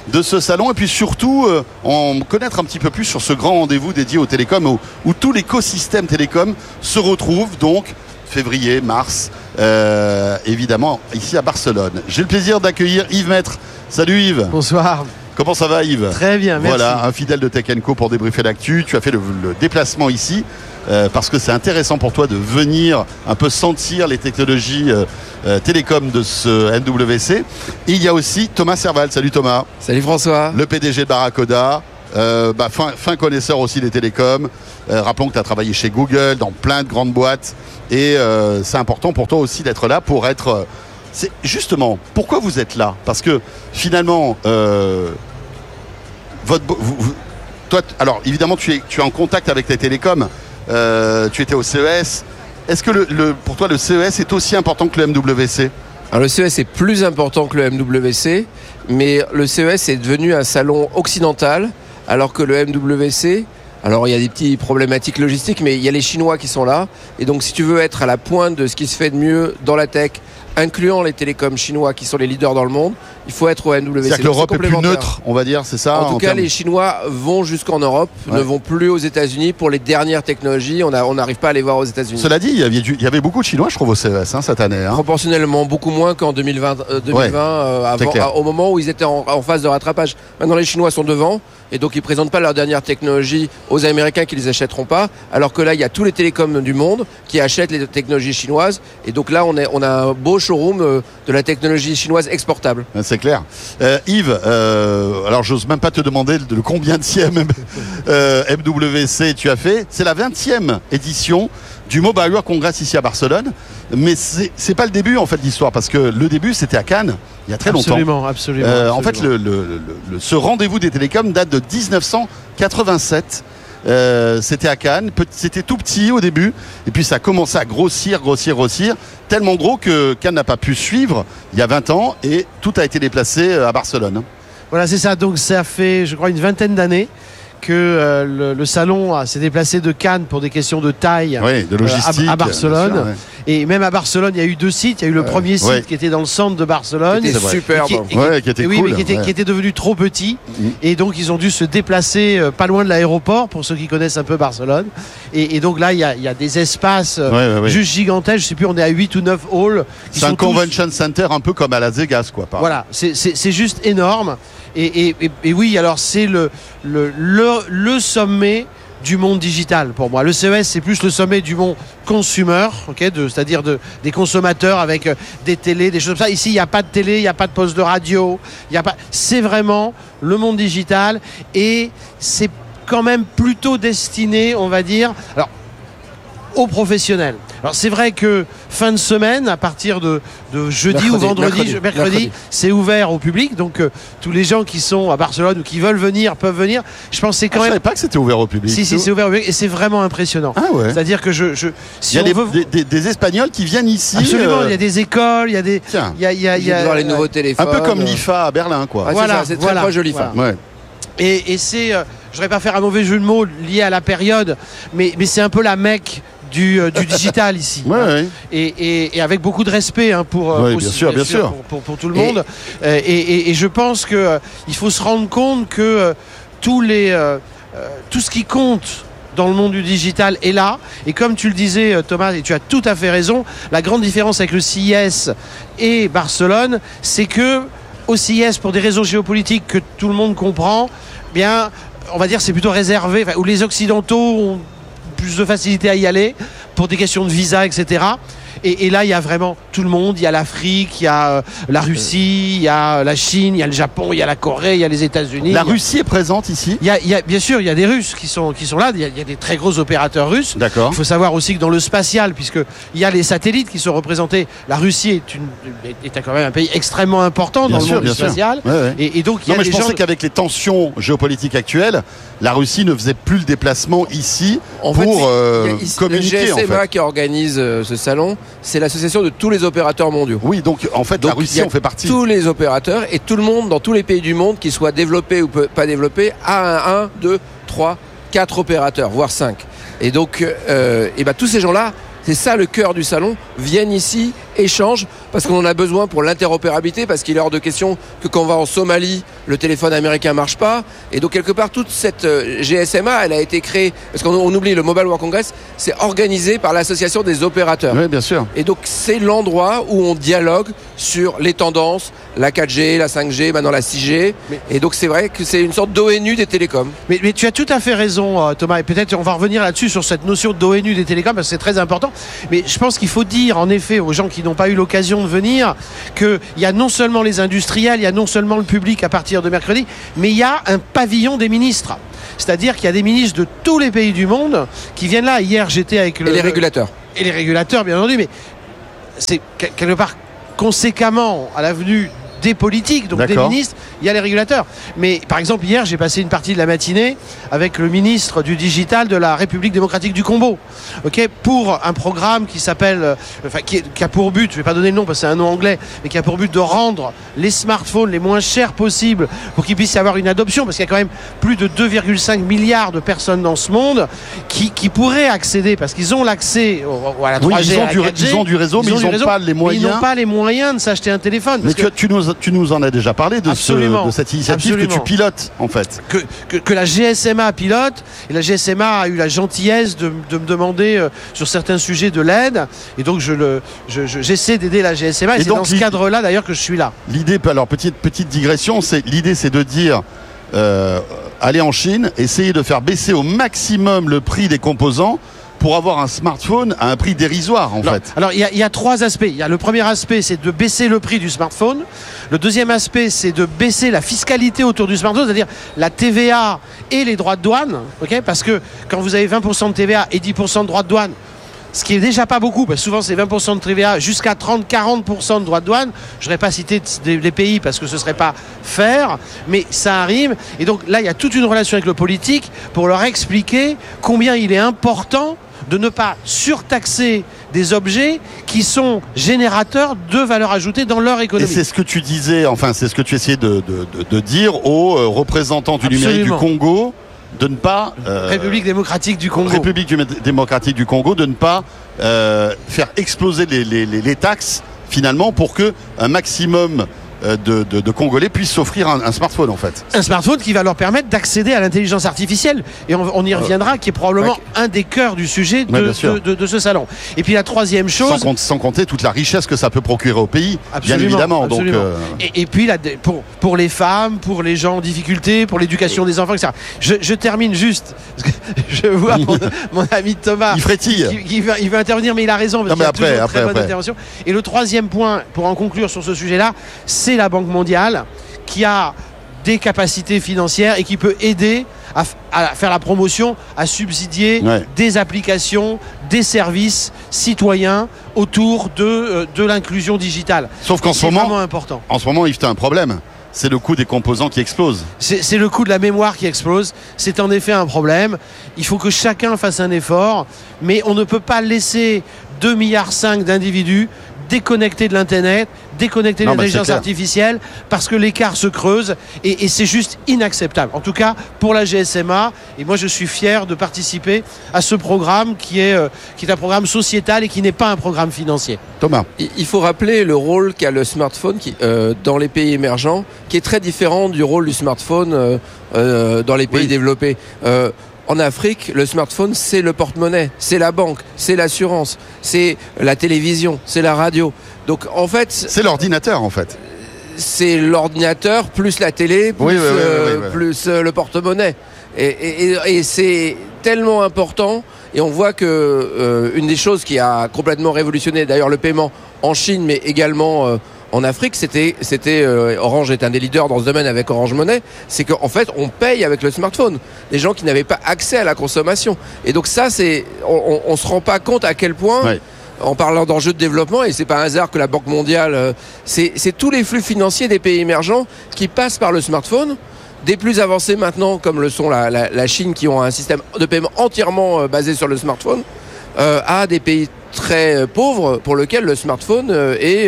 Speaker 8: de ce salon et puis surtout en connaître un petit peu plus sur ce grand rendez-vous dédié aux télécoms où tout l'écosystème télécom se retrouve donc février, mars, évidemment ici à Barcelone. J'ai le plaisir d'accueillir Yves Maître. Salut Yves.
Speaker 9: Bonsoir.
Speaker 8: Comment ça va Yves?
Speaker 9: Très bien, merci.
Speaker 8: Voilà, un fidèle de Tech & Co pour débriefer l'actu. Tu as fait le déplacement ici parce que c'est intéressant pour toi de venir un peu sentir les technologies télécom de ce MWC. Et il y a aussi Thomas Serval. Salut Thomas.
Speaker 9: Salut François.
Speaker 8: Le PDG de Barracoda, fin connaisseur aussi des télécoms. Rappelons que tu as travaillé chez Google, dans plein de grandes boîtes. Et c'est important pour toi aussi d'être là pour être... c'est justement, pourquoi vous êtes là? Parce que finalement, toi, alors évidemment, tu es en contact avec les télécoms. Tu étais au CES. Est-ce que pour toi, le CES est aussi important que le MWC?
Speaker 9: Alors le CES est plus important que le MWC, mais le CES est devenu un salon occidental, alors que le MWC... Alors il y a des petites problématiques logistiques, mais il y a les Chinois qui sont là. Et donc si tu veux être à la pointe de ce qui se fait de mieux dans la tech, incluant les télécoms chinois qui sont les leaders dans le monde, il faut être au MWC.
Speaker 8: C'est-à-dire que l'Europe est plus neutre, on va dire, c'est ça?
Speaker 9: En tout cas, les Chinois vont jusqu'en Europe, ne vont plus aux États-Unis pour les dernières technologies. On n'arrive pas à les voir aux États-Unis.
Speaker 8: Cela dit, il y avait beaucoup de Chinois, je trouve, au CES cette année.
Speaker 9: Proportionnellement, beaucoup moins qu'en 2020, au moment où ils étaient en phase de rattrapage. Maintenant, les Chinois sont devant. Et donc, ils ne présentent pas leur dernière technologie aux Américains qui ne les achèteront pas. Alors que là, il y a tous les télécoms du monde qui achètent les technologies chinoises. Et donc là, on a un beau showroom de la technologie chinoise exportable.
Speaker 8: C'est clair. Yves, alors j'ose même pas te demander de combien de MWC tu as fait. C'est la 20e édition du Mobile World Congress ici à Barcelone. Mais c'est pas le début en fait de l'histoire, parce que le début c'était à Cannes il y a très longtemps.
Speaker 9: Absolument.
Speaker 8: En fait, ce rendez-vous des télécoms date de 1987. C'était à Cannes, c'était tout petit au début, et puis ça a commencé à grossir, tellement gros que Cannes n'a pas pu suivre il y a 20 ans, et tout a été déplacé à Barcelone.
Speaker 10: Voilà, c'est ça. Donc ça fait, je crois, une vingtaine d'années que le salon s'est déplacé de Cannes pour des questions de taille,
Speaker 8: de logistique,
Speaker 10: à Barcelone.
Speaker 8: sûr,
Speaker 10: Et même à Barcelone, il y a eu 2 sites. Il y a eu le premier site qui était dans le centre de Barcelone.
Speaker 9: Qui était superbe.
Speaker 8: Qui était cool.
Speaker 10: Mais qui était devenu trop petit. Et donc, ils ont dû se déplacer pas loin de l'aéroport, pour ceux qui connaissent un peu Barcelone. Et donc là, il y a des espaces juste gigantesques. Je sais plus, on est à 8 ou 9 halls.
Speaker 8: C'est un convention center un peu comme à Las Vegas, quoi.
Speaker 10: Voilà, c'est juste énorme. Et oui, alors c'est le sommet du monde digital pour moi. Le CES, c'est plus le sommet du monde consumer, c'est-à-dire des consommateurs avec des télés, des choses comme ça. Ici, il n'y a pas de télé, il n'y a pas de poste de radio, c'est vraiment le monde digital, et c'est quand même plutôt destiné, on va dire, aux professionnels. Alors c'est vrai que fin de semaine, à partir de jeudi ou vendredi, mercredi, c'est ouvert au public. Donc tous les gens qui sont à Barcelone ou qui veulent venir peuvent venir. Je pense que c'est quand même.
Speaker 8: Je savais pas que c'était ouvert au public.
Speaker 10: Si, c'est ouvert au public, et c'est vraiment impressionnant.
Speaker 8: Ah ouais.
Speaker 10: C'est-à-dire que
Speaker 8: il y a des Espagnols qui viennent ici.
Speaker 10: Absolument. Il y a des écoles, il y a des.
Speaker 8: Tiens.
Speaker 10: Il y a
Speaker 9: voir les nouveaux téléphones.
Speaker 8: Un peu comme l'IFA à Berlin, quoi.
Speaker 10: Voilà,
Speaker 9: c'est très proche de l'IFA.
Speaker 8: Ouais.
Speaker 10: Et c'est. Je voudrais pas faire un mauvais jeu de mots lié à la période, mais c'est un peu la Mecque du digital ici. Et avec beaucoup de respect pour tout le monde. Et je pense que il faut se rendre compte que tout ce qui compte dans le monde du digital est là. Et comme tu le disais, Thomas, et tu as tout à fait raison, la grande différence avec le CES et Barcelone, c'est que au CES, pour des raisons géopolitiques que tout le monde comprend, bien, on va dire, c'est plutôt réservé, où les Occidentaux ont plus de facilité à y aller pour des questions de visa, etc. Et là, il y a vraiment tout le monde. Il y a l'Afrique, il y a la Russie, il y a la Chine, il y a le Japon, il y a la Corée, il y a les États-Unis.
Speaker 8: La Russie est présente ici.
Speaker 10: Bien sûr, il y a des Russes qui sont là. Il y a des très gros opérateurs russes.
Speaker 8: D'accord.
Speaker 10: Il faut savoir aussi que dans le spatial, puisqu'il y a les satellites qui sont représentés, la Russie est quand même un pays extrêmement important dans le monde du spatial. Et donc,
Speaker 8: je pensais qu'avec les tensions géopolitiques actuelles, la Russie ne faisait plus le déplacement ici pour communiquer.
Speaker 9: Le GSMA qui organise ce salon, c'est l'association de tous les opérateurs mondiaux.
Speaker 8: Oui, donc en fait, la Russie en fait partie.
Speaker 9: Tous les opérateurs et tout le monde dans tous les pays du monde, qu'ils soient développés ou pas développés, a 1, 2, 3, 4 opérateurs, voire 5. Et donc, tous ces gens-là, c'est ça le cœur du salon, viennent ici échange, parce qu'on en a besoin pour l'interopérabilité, parce qu'il est hors de question que quand on va en Somalie, le téléphone américain marche pas. Et donc quelque part, toute cette GSMA, elle a été créée, parce qu'on oublie, le Mobile World Congress, c'est organisé par l'association des opérateurs.
Speaker 8: Oui, bien sûr.
Speaker 9: Et donc c'est l'endroit où on dialogue sur les tendances, la 4G, la 5G, maintenant la 6G. Et donc c'est vrai que c'est une sorte d'ONU des télécoms.
Speaker 10: Mais tu as tout à fait raison, Thomas, et peut-être on va revenir là-dessus sur cette notion d'ONU des télécoms, parce que c'est très important. Mais je pense qu'il faut dire, en effet, aux gens qui n'ont pas eu l'occasion de venir, qu'il y a non seulement les industriels, il y a non seulement le public à partir de mercredi, mais il y a un pavillon des ministres. C'est-à-dire qu'il y a des ministres de tous les pays du monde qui viennent là. Hier, j'étais avec
Speaker 9: les régulateurs.
Speaker 10: Et les régulateurs, bien entendu, mais c'est quelque part conséquemment à l'avenue des politiques, donc des ministres, il y a les régulateurs. Mais par exemple, hier, j'ai passé une partie de la matinée avec le ministre du digital de la République démocratique du Congo, pour un programme qui s'appelle, qui a pour but, je ne vais pas donner le nom parce que c'est un nom anglais, mais qui a pour but de rendre les smartphones les moins chers possibles pour qu'il puisse y avoir une adoption, parce qu'il y a quand même plus de 2,5 milliards de personnes dans ce monde qui pourraient accéder, parce qu'ils ont l'accès à la 3G,
Speaker 8: ils ont du réseau, mais ils n'ont pas les moyens.
Speaker 10: Ils n'ont pas les moyens de s'acheter un téléphone.
Speaker 8: Mais tu nous en as déjà parlé de cette initiative que tu pilotes, en fait.
Speaker 10: Que la GSMA pilote, et la GSMA a eu la gentillesse de me demander sur certains sujets de l'aide, et donc j'essaie d'aider la GSMA, et c'est dans ce cadre-là d'ailleurs que je suis là.
Speaker 8: L'idée, alors petite digression, l'idée c'est de dire aller en Chine, essayer de faire baisser au maximum le prix des composants pour avoir un smartphone à un prix dérisoire, fait.
Speaker 10: Alors, il y a trois aspects. Le premier aspect, c'est de baisser le prix du smartphone. Le deuxième aspect, c'est de baisser la fiscalité autour du smartphone, c'est-à-dire la TVA et les droits de douane. Parce que quand vous avez 20% de TVA et 10% de droits de douane, ce qui est déjà pas beaucoup, parce que souvent c'est 20% de TVA jusqu'à 30-40% de droits de douane. Je n'aurais pas cité des pays parce que ce ne serait pas faire, mais ça arrive. Et donc là, il y a toute une relation avec le politique pour leur expliquer combien il est important de ne pas surtaxer des objets qui sont générateurs de valeur ajoutée dans leur économie.
Speaker 8: Et c'est ce que tu disais, c'est ce que tu essayais de dire aux représentants du numérique du Congo, de ne pas...
Speaker 10: République démocratique du Congo.
Speaker 8: République démocratique du Congo, de ne pas faire exploser les taxes, finalement, pour que un maximum de Congolais puissent s'offrir un smartphone, en fait.
Speaker 10: Un smartphone qui va leur permettre d'accéder à l'intelligence artificielle. Et on y reviendra, qui est probablement un des cœurs du sujet de ce salon. Et puis la troisième chose...
Speaker 8: Sans compter toute la richesse que ça peut procurer au pays, bien évidemment.
Speaker 10: Absolument. Donc, et puis pour les femmes, pour les gens en difficulté, pour l'éducation des enfants, etc. Je termine juste, parce que je vois mon ami Thomas...
Speaker 8: Il frétille.
Speaker 10: Il veut intervenir, mais il a raison, parce qu'il y a toujours une très bonne intervention. Et le troisième point, pour en conclure sur ce sujet-là, c'est la Banque mondiale qui a des capacités financières et qui peut aider à faire la promotion, à subsidier des applications, des services citoyens autour de l'inclusion digitale.
Speaker 8: Sauf qu'en ce moment,
Speaker 10: important.
Speaker 8: En ce moment, Yves, tu as un problème. C'est le coût des composants qui explose.
Speaker 10: C'est le coût de la mémoire qui explose. C'est en effet un problème. Il faut que chacun fasse un effort, mais on ne peut pas laisser 2,5 milliards d'individus déconnectés de l'internet, déconnectés de l'intelligence artificielle, parce que l'écart se creuse et c'est juste inacceptable. En tout cas pour la GSMA, et moi je suis fier de participer à ce programme qui est un programme sociétal et qui n'est pas un programme financier.
Speaker 8: Thomas,
Speaker 9: il faut rappeler le rôle qu'a le smartphone dans les pays émergents, qui est très différent du rôle du smartphone dans les pays développés. En Afrique, le smartphone, c'est le porte-monnaie, c'est la banque, c'est l'assurance, c'est la télévision, c'est la radio. Donc en fait...
Speaker 8: C'est l'ordinateur, en fait.
Speaker 9: C'est l'ordinateur, plus la télé, plus le porte-monnaie. Et c'est tellement important. Et on voit que une des choses qui a complètement révolutionné, d'ailleurs le paiement en Chine, mais également... en Afrique, Orange est un des leaders dans ce domaine avec Orange Money, c'est qu'en fait, on paye avec le smartphone. Des gens qui n'avaient pas accès à la consommation. Et donc ça, on se rend pas compte à quel point, en parlant d'enjeux de développement, et c'est pas un hasard que la Banque mondiale, c'est tous les flux financiers des pays émergents qui passent par le smartphone. Des plus avancés maintenant, comme le sont la Chine, qui ont un système de paiement entièrement basé sur le smartphone, à des pays très pauvres pour lesquels le smartphone est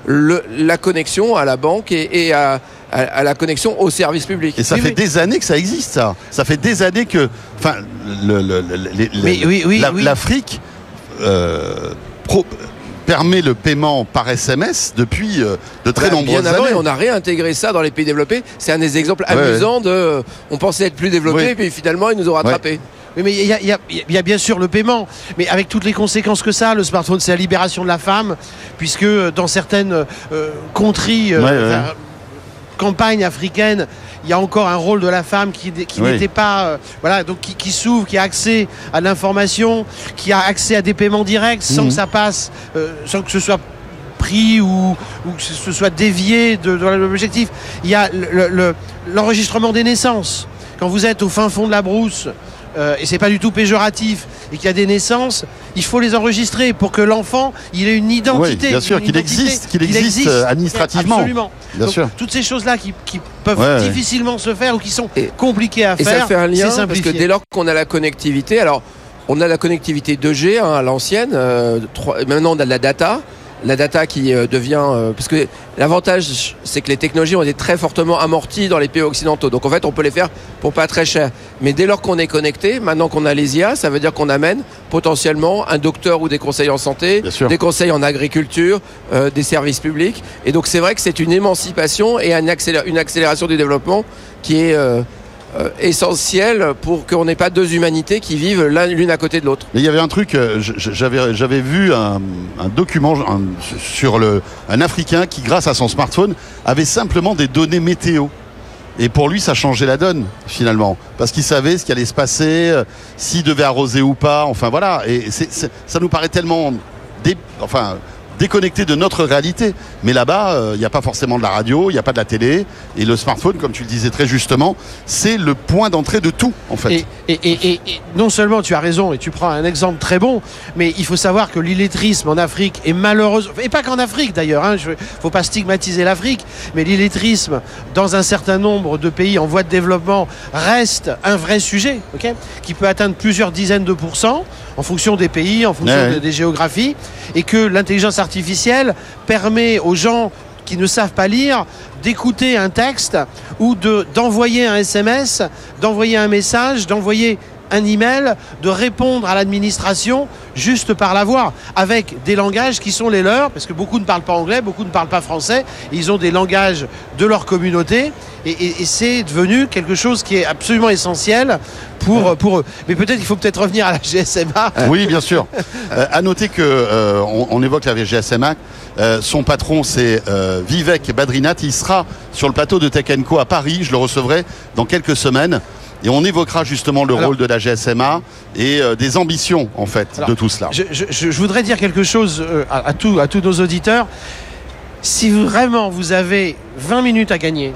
Speaker 9: la connexion à la banque et à la connexion au service public.
Speaker 8: Et ça fait des années que ça existe, ça. Ça fait des années que... L'Afrique permet le paiement par SMS depuis de très nombreuses
Speaker 9: bien avant,
Speaker 8: années.
Speaker 9: et on a réintégré ça dans les pays développés. C'est un des exemples amusants de. On pensait être plus développé, puis finalement, ils nous ont rattrapés.
Speaker 10: Mais il y a bien sûr le paiement, mais avec toutes les conséquences que ça, le smartphone, c'est la libération de la femme, puisque dans certaines contrées, campagnes africaines, il y a encore un rôle de la femme qui n'était pas, donc qui s'ouvre, qui a accès à l'information, qui a accès à des paiements directs sans que ça passe, sans que ce soit pris ou que ce soit dévié de l'objectif. Il y a l'enregistrement des naissances. Quand vous êtes au fin fond de la brousse, et c'est pas du tout péjoratif, et qu'il y a des naissances, il faut les enregistrer pour que l'enfant il ait une identité.
Speaker 8: Oui, bien sûr, qu'il existe administrativement.
Speaker 10: Absolument.
Speaker 8: Bien
Speaker 10: Donc,
Speaker 8: sûr.
Speaker 10: toutes ces choses-là qui peuvent difficilement se faire ou qui sont compliquées à faire,
Speaker 9: ça fait un lien parce que
Speaker 10: simplifié.
Speaker 9: dès lors qu'on a la connectivité, alors on a la connectivité 2G à l'ancienne, maintenant on a de la data. La data qui devient... parce que l'avantage, c'est que les technologies ont été très fortement amorties dans les pays occidentaux. Donc en fait, on peut les faire pour pas très cher. Mais dès lors qu'on est connecté, maintenant qu'on a les IA, ça veut dire qu'on amène potentiellement un docteur ou des conseils en santé, des conseils en agriculture, des services publics. Et donc c'est vrai que c'est une émancipation et une accélération du développement qui est... essentiel pour qu'on n'ait pas deux humanités qui vivent l'une à côté de l'autre.
Speaker 8: Mais il y avait un truc, j'avais vu un document sur un Africain qui, grâce à son smartphone, avait simplement des données météo. Et pour lui, ça changeait la donne, finalement. Parce qu'il savait ce qui allait se passer, s'il devait arroser ou pas. Enfin, voilà. Et ça nous paraît tellement... déconnecté de notre réalité. Mais là-bas, il n'y a pas forcément de la radio, il n'y a pas de la télé. Et le smartphone, comme tu le disais très justement, c'est le point d'entrée de tout, en fait.
Speaker 10: Et non seulement tu as raison, et tu prends un exemple très bon, mais il faut savoir que l'illettrisme en Afrique est malheureusement, et pas qu'en Afrique d'ailleurs, il ne faut pas stigmatiser l'Afrique, mais l'illettrisme dans un certain nombre de pays en voie de développement reste un vrai sujet, qui peut atteindre plusieurs dizaines de pourcents en fonction des pays, en fonction des géographies, et que l'intelligence artificielle permet aux gens qui ne savent pas lire d'écouter un texte ou d'envoyer un SMS, d'envoyer un message, d'envoyer un email, de répondre à l'administration juste par la voix, avec des langages qui sont les leurs, parce que beaucoup ne parlent pas anglais, beaucoup ne parlent pas français, et ils ont des langages de leur communauté, et c'est devenu quelque chose qui est absolument essentiel pour eux. Mais peut-être qu'il faut revenir à la GSMA.
Speaker 8: Oui, bien sûr. À noter que on évoque la GSMA. Son patron, c'est Vivek Badrinath. Il sera sur le plateau de Tech & Co à Paris. Je le recevrai dans quelques semaines. Et on évoquera justement le rôle de la GSMA et des ambitions, en fait, de tout cela.
Speaker 10: Je voudrais dire quelque chose à tous nos auditeurs. Si vraiment vous avez 20 minutes à gagner,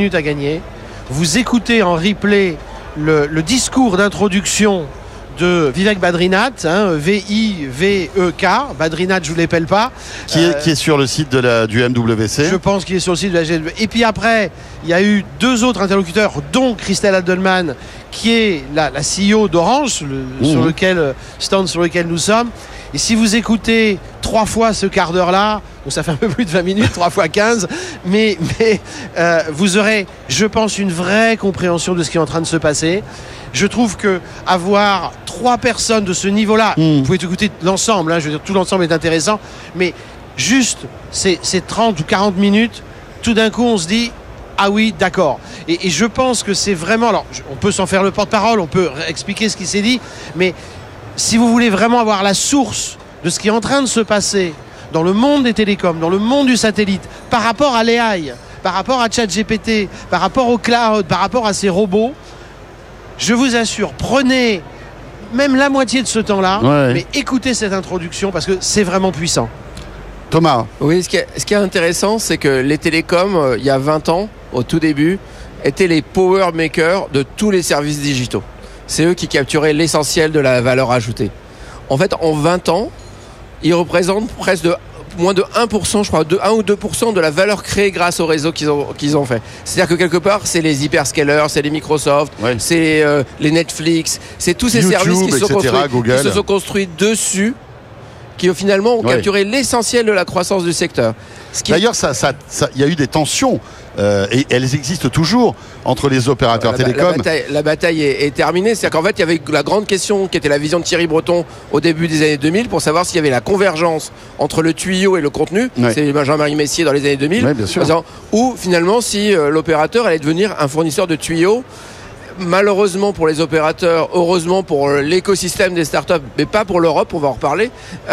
Speaker 10: vous écoutez en replay le discours d'introduction de Vivek Badrinath, V-I-V-E-K, Badrinath, je ne vous l'appelle pas.
Speaker 8: Qui est sur le site du MWC.
Speaker 10: Je pense qu'il est sur le site de la GSMA. Et puis après, il y a eu deux autres interlocuteurs, dont Christelle Adelman, qui est la CEO d'Orange, sur lequel nous sommes. Et si vous écoutez 3 fois ce quart d'heure-là, donc ça fait un peu plus de 20 minutes, 3 fois 15, mais vous aurez, je pense, une vraie compréhension de ce qui est en train de se passer. Je trouve que avoir 3 personnes de ce niveau-là, vous pouvez écouter l'ensemble, je veux dire, tout l'ensemble est intéressant, mais juste ces 30 ou 40 minutes, tout d'un coup on se dit ah oui, d'accord. Et je pense que c'est vraiment, alors on peut s'en faire le porte-parole, on peut expliquer ce qui s'est dit, mais si vous voulez vraiment avoir la source de ce qui est en train de se passer dans le monde des télécoms, dans le monde du satellite, par rapport à l'AI, par rapport à ChatGPT, par rapport au cloud, par rapport à ces robots, je vous assure, prenez même la moitié de ce temps-là, mais écoutez cette introduction parce que c'est vraiment puissant.
Speaker 8: Thomas.
Speaker 9: Oui, ce qui est intéressant, c'est que les télécoms, il y a 20 ans, au tout début, étaient les power makers de tous les services digitaux. C'est eux qui capturaient l'essentiel de la valeur ajoutée. En fait, en 20 ans, ils représentent presque moins de 1%, je crois, de 1 ou 2% de la valeur créée grâce au réseau qu'ils ont fait. C'est-à-dire que quelque part, c'est les hyperscalers, c'est les Microsoft, c'est les Netflix, c'est tous ces
Speaker 8: YouTube,
Speaker 9: services qui se sont construits dessus, qui finalement ont capturé l'essentiel de la croissance du secteur.
Speaker 8: D'ailleurs, il y a eu des tensions, et elles existent toujours, entre les opérateurs télécoms.
Speaker 9: La bataille est terminée. C'est-à-dire qu'en fait, il y avait la grande question qui était la vision de Thierry Breton au début des années 2000 pour savoir s'il y avait la convergence entre le tuyau et le contenu. C'est Jean-Marie Messier dans les années 2000. Ou finalement, si l'opérateur allait devenir un fournisseur de tuyaux. Malheureusement pour les opérateurs, heureusement pour l'écosystème des startups, mais pas pour l'Europe, on va en reparler.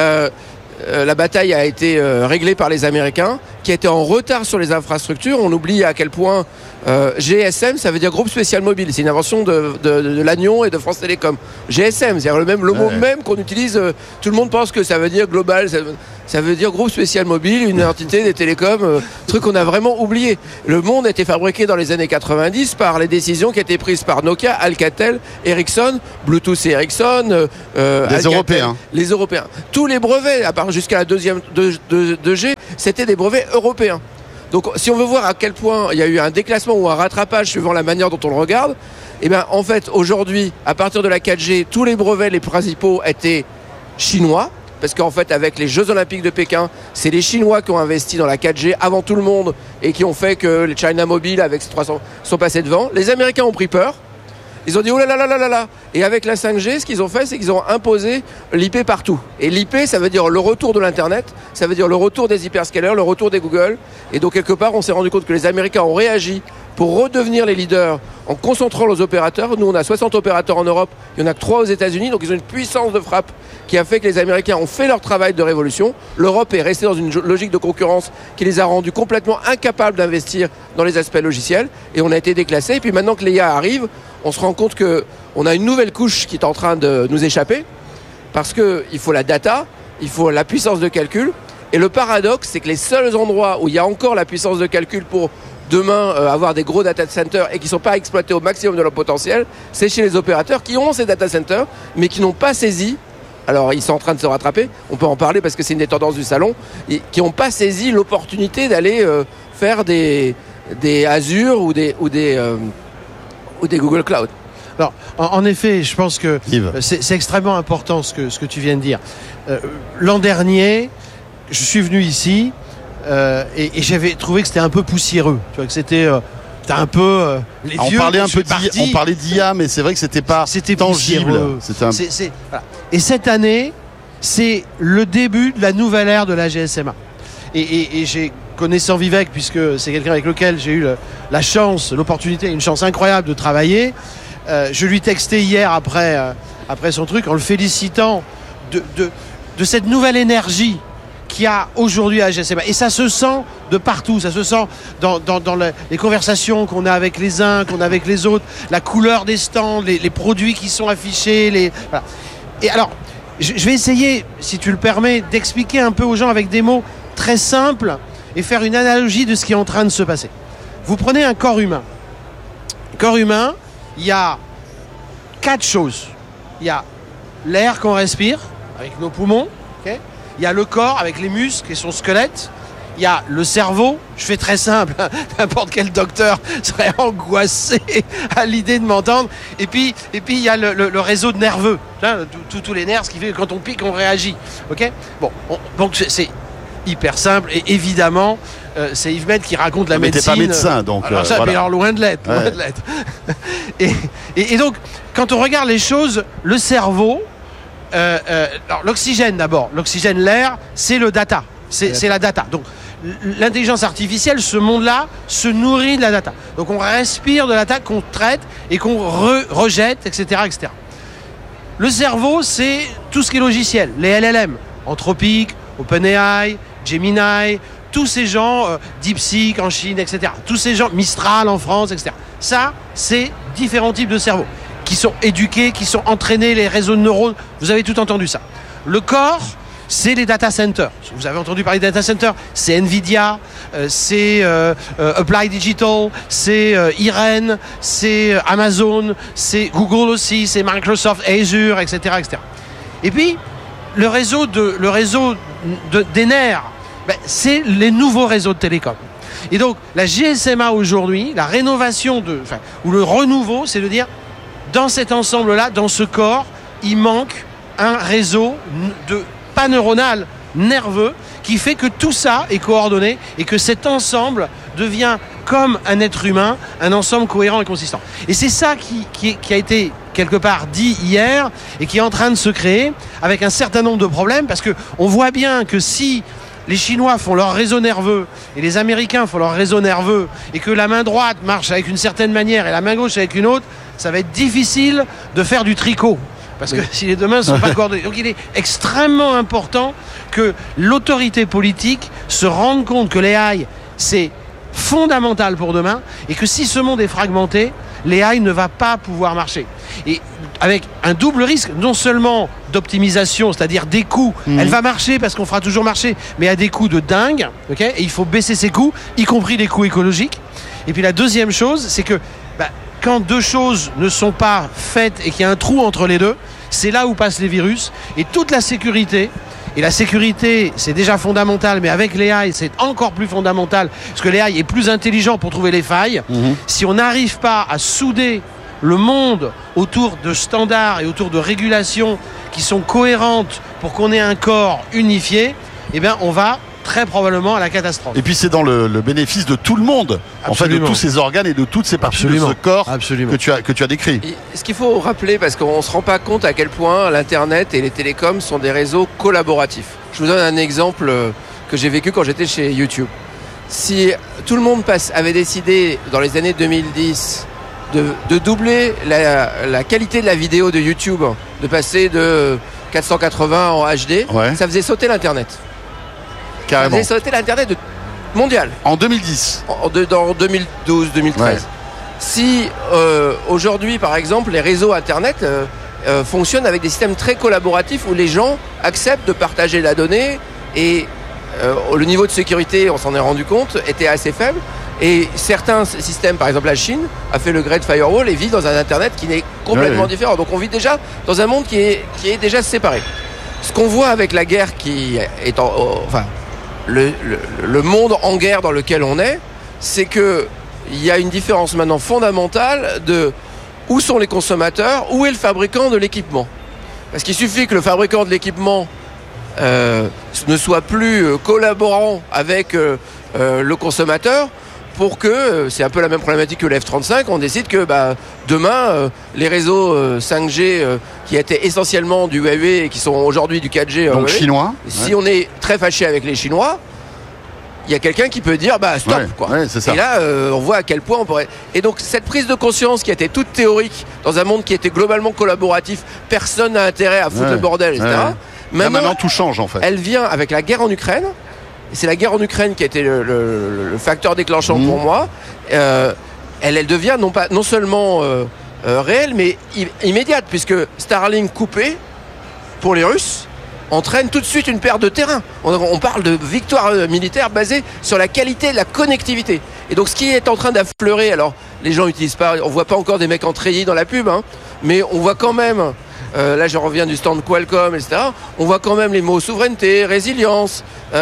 Speaker 9: La bataille a été réglée par les Américains, qui étaient en retard sur les infrastructures. On oublie à quel point GSM, ça veut dire groupe spécial mobile. C'est une invention de Lannion et de France Télécom. GSM, c'est-à-dire le mot même qu'on utilise. Tout le monde pense que ça veut dire global. Ça veut dire groupe spécial mobile, une entité des télécoms, truc qu'on a vraiment oublié. Le monde a été fabriqué dans les années 90 par les décisions qui étaient prises par Nokia, Alcatel, Ericsson, Bluetooth et Ericsson.
Speaker 8: Les Européens.
Speaker 9: Les Européens. Tous les brevets, à part jusqu'à la deuxième 2G, c'était des brevets européens. Donc si on veut voir à quel point il y a eu un déclassement ou un rattrapage suivant la manière dont on le regarde, eh bien en fait aujourd'hui, à partir de la 4G, tous les brevets, les principaux, étaient chinois. Parce qu'en fait, avec les Jeux Olympiques de Pékin, c'est les Chinois qui ont investi dans la 4G avant tout le monde et qui ont fait que les China Mobile avec 300 sont passés devant. Les Américains ont pris peur. Ils ont dit oh là là là là là. Et avec la 5G, ce qu'ils ont fait, c'est qu'ils ont imposé l'IP partout. Et l'IP, ça veut dire le retour de l'Internet, ça veut dire le retour des hyperscalers, le retour des Google. Et donc quelque part, on s'est rendu compte que les Américains ont réagi pour redevenir les leaders en concentrant les opérateurs. Nous, on a 60 opérateurs en Europe, il n'y en a que 3 aux États-Unis, donc ils ont une puissance de frappe qui a fait que les Américains ont fait leur travail de révolution. L'Europe est restée dans une logique de concurrence qui les a rendus complètement incapables d'investir dans les aspects logiciels, et on a été déclassés. Et puis maintenant que l'IA arrive, on se rend compte qu'on a une nouvelle couche qui est en train de nous échapper, parce qu'il faut la data, il faut la puissance de calcul, et le paradoxe, c'est que les seuls endroits où il y a encore la puissance de calcul pour demain avoir des gros data centers et qui ne sont pas exploités au maximum de leur potentiel, c'est chez les opérateurs qui ont ces data centers mais qui n'ont pas saisi, alors ils sont en train de se rattraper, on peut en parler parce que c'est une des tendances du salon, et qui n'ont pas saisi l'opportunité d'aller faire des Azure ou des Google Cloud.
Speaker 10: Alors, en effet, je pense que c'est extrêmement important ce que tu viens de dire. L'an dernier, je suis venu ici et j'avais trouvé que c'était un peu poussiéreux. Tu vois, que c'était un peu les vieux.
Speaker 8: On parlait d'IA, mais c'est vrai que c'était pas tangible.
Speaker 10: Voilà. Et cette année, c'est le début de la nouvelle ère de la GSMA. Et j'ai connaissant Vivek, puisque c'est quelqu'un avec lequel j'ai eu la chance, l'opportunité, une chance incroyable de travailler. Je lui textais hier après son truc en le félicitant de cette nouvelle énergie qu'il y a aujourd'hui à GSMA. Et ça se sent de partout, ça se sent dans les conversations qu'on a avec les uns, qu'on a avec les autres, la couleur des stands, les produits qui sont affichés. Voilà. Et alors, je vais essayer, si tu le permets, d'expliquer un peu aux gens avec des mots très simples et faire une analogie de ce qui est en train de se passer. Vous prenez un corps humain. Corps humain, il y a 4 choses. Il y a l'air qu'on respire avec nos poumons, okay. Il y a le corps avec les muscles et son squelette. Il y a le cerveau. Je fais très simple. N'importe quel docteur serait angoissé à l'idée de m'entendre. Et puis il y a le réseau nerveux. Tous les nerfs, ce qui fait que quand on pique, on réagit. Ok. Bon. Donc c'est hyper simple. Et évidemment, c'est Yves Maître qui raconte la médecine.
Speaker 8: Mais t'es pas médecin, donc.
Speaker 10: Alors ça, voilà. Mais alors loin de l'être. Ouais. Loin de l'être. Et donc, quand on regarde les choses, le cerveau. Alors, l'oxygène d'abord, l'oxygène, l'air, c'est le data, c'est la data. Donc l'intelligence artificielle, ce monde-là, se nourrit de la data. Donc on respire de la data qu'on traite et qu'on rejette, etc., etc. Le cerveau, c'est tout ce qui est logiciel, les LLM, Anthropic, OpenAI, Gemini, tous ces gens, DeepSeek en Chine, etc. Tous ces gens, Mistral en France, etc. Ça, c'est différents types de cerveaux qui sont éduqués, qui sont entraînés, les réseaux de neurones. Vous avez tout entendu ça. Le corps, c'est les data centers. Vous avez entendu parler des data centers. C'est Nvidia, c'est Applied Digital, c'est Irene, c'est Amazon, c'est Google aussi, c'est Microsoft, Azure, etc., etc. Et puis, le réseau des nerfs, c'est les nouveaux réseaux de télécom. Et donc, la GSMA aujourd'hui, la rénovation ou le renouveau, c'est de dire, dans cet ensemble-là, dans ce corps, il manque un réseau pas neuronal, nerveux, qui fait que tout ça est coordonné et que cet ensemble devient comme un être humain, un ensemble cohérent et consistant. Et c'est ça qui a été quelque part dit hier et qui est en train de se créer avec un certain nombre de problèmes, parce qu'on voit bien que si les Chinois font leur réseau nerveux et les Américains font leur réseau nerveux et que la main droite marche avec une certaine manière et la main gauche avec une autre, ça va être difficile de faire du tricot. Parce que si les deux mains ne sont pas coordonnées. Donc il est extrêmement important que l'autorité politique se rende compte que l'AI, c'est fondamental pour demain et que si ce monde est fragmenté, l'AI ne va pas pouvoir marcher. Et avec un double risque, non seulement d'optimisation, c'est-à-dire des coûts, elle va marcher parce qu'on fera toujours marcher, mais à des coûts de dingue, et il faut baisser ses coûts, y compris les coûts écologiques. Et puis la deuxième chose, c'est que quand deux choses ne sont pas faites et qu'il y a un trou entre les deux, c'est là où passent les virus. Et toute la sécurité, et la sécurité c'est déjà fondamental, mais avec l'AI c'est encore plus fondamental, parce que l'AI est plus intelligent pour trouver les failles. Si on n'arrive pas à souder le monde autour de standards et autour de régulations qui sont cohérentes pour qu'on ait un corps unifié, eh bien on va très probablement à la catastrophe.
Speaker 8: Et puis c'est dans le bénéfice de tout le monde, en fait, de tous ces organes et de toutes ces parties de ce corps que tu as décrit.
Speaker 9: Et ce qu'il faut rappeler, parce qu'on ne se rend pas compte à quel point l'Internet et les télécoms sont des réseaux collaboratifs. Je vous donne un exemple que j'ai vécu quand j'étais chez YouTube. Si tout le monde avait décidé dans les années 2010 de doubler la qualité de la vidéo de YouTube, de passer de 480 en HD, ça faisait sauter l'Internet.
Speaker 8: Carrément.
Speaker 9: Ça faisait sauter l'Internet mondial.
Speaker 8: En 2010.
Speaker 9: Dans 2012-2013. Ouais. Si aujourd'hui, par exemple, les réseaux Internet fonctionnent avec des systèmes très collaboratifs où les gens acceptent de partager la donnée et le niveau de sécurité, on s'en est rendu compte, était assez faible. Et certains systèmes, par exemple la Chine, a fait le Great Firewall et vit dans un Internet qui est complètement différent. Donc on vit déjà dans un monde qui est déjà séparé. Ce qu'on voit avec la guerre qui est le monde en guerre dans lequel on est, c'est qu'il y a une différence maintenant fondamentale de où sont les consommateurs, où est le fabricant de l'équipement. Parce qu'il suffit que le fabricant de l'équipement ne soit plus collaborant avec le consommateur pour que, c'est un peu la même problématique que le F-35, on décide que demain, les réseaux 5G qui étaient essentiellement du Huawei et qui sont aujourd'hui du 4G,
Speaker 8: donc chinois.
Speaker 9: Si on est très fâché avec les Chinois, il y a quelqu'un qui peut dire stop quoi.
Speaker 8: C'est ça.
Speaker 9: Et là on voit à quel point on pourrait. Et donc cette prise de conscience qui était toute théorique dans un monde qui était globalement collaboratif, personne n'a intérêt à foutre le bordel, etc.
Speaker 8: Maintenant tout change en fait.
Speaker 9: Elle vient avec la guerre en Ukraine. C'est la guerre en Ukraine qui a été le facteur déclenchant pour moi. Elle devient non seulement réelle, mais immédiate, puisque Starlink coupé pour les Russes entraîne tout de suite une perte de terrain. On parle de victoire militaire basée sur la qualité de la connectivité. Et donc ce qui est en train d'affleurer, alors les gens n'utilisent pas, on voit pas encore des mecs en treillis dans la pub, mais on voit quand même, là je reviens du stand Qualcomm, etc., on voit quand même les mots souveraineté, résilience,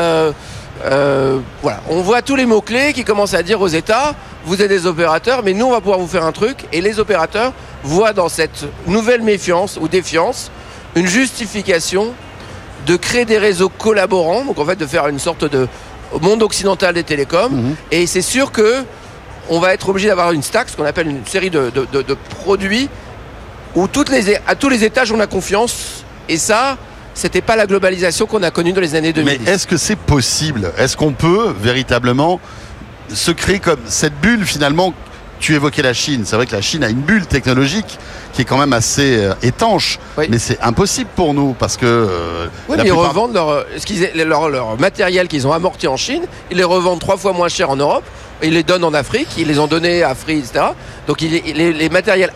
Speaker 9: voilà, on voit tous les mots-clés qui commencent à dire aux États, vous êtes des opérateurs, mais nous on va pouvoir vous faire un truc, et les opérateurs voient dans cette nouvelle méfiance ou défiance une justification de créer des réseaux collaborants, donc en fait de faire une sorte de monde occidental des télécoms, et c'est sûr que on va être obligé d'avoir une stack, ce qu'on appelle une série de produits où à tous les étages on a confiance, et ça c'était pas la globalisation qu'on a connue dans les années 2010.
Speaker 8: Mais est-ce que c'est possible? Est-ce qu'on peut véritablement se créer comme cette bulle finalement? Tu évoquais la Chine, c'est vrai que la Chine a une bulle technologique qui est quand même assez étanche, mais c'est impossible pour nous parce que
Speaker 9: mais ils revendent leur matériel qu'ils ont amorti en Chine, ils les revendent 3 fois moins cher en Europe, ils les donnent en Afrique, ils les ont donnés à Free, etc. Donc les matériels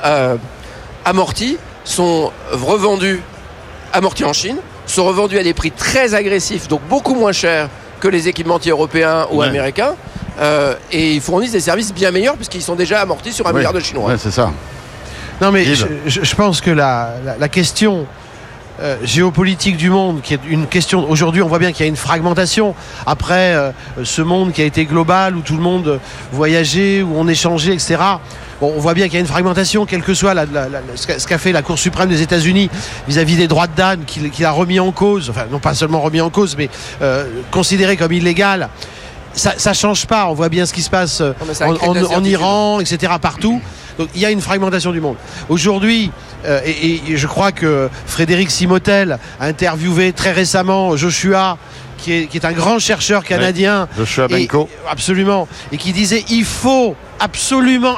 Speaker 9: amortis sont revendus, amortis en Chine, sont revendus à des prix très agressifs, donc beaucoup moins chers que les équipementiers européens ou américains, et ils fournissent des services bien meilleurs puisqu'ils sont déjà amortis sur 1 milliard de Chinois.
Speaker 8: Ouais, c'est ça.
Speaker 10: Non mais je pense que la question géopolitique du monde, qui est une question, aujourd'hui on voit bien qu'il y a une fragmentation après ce monde qui a été global, où tout le monde voyageait, où on échangeait, etc. on voit bien qu'il y a une fragmentation, quel que soit ce qu'a fait la Cour suprême des États-Unis vis-à-vis des droits de Dane, qu'il a remis en cause, enfin non pas seulement remis en cause, mais considéré comme illégal. Ça change pas. On voit bien ce qui se passe en Iran, etc. partout. Donc il y a une fragmentation du monde. Aujourd'hui, et je crois que Frédéric Simotel a interviewé très récemment Joshua, qui est un grand chercheur canadien.
Speaker 8: Ouais, Joshua Benko.
Speaker 10: Absolument. Et qui disait il faut absolument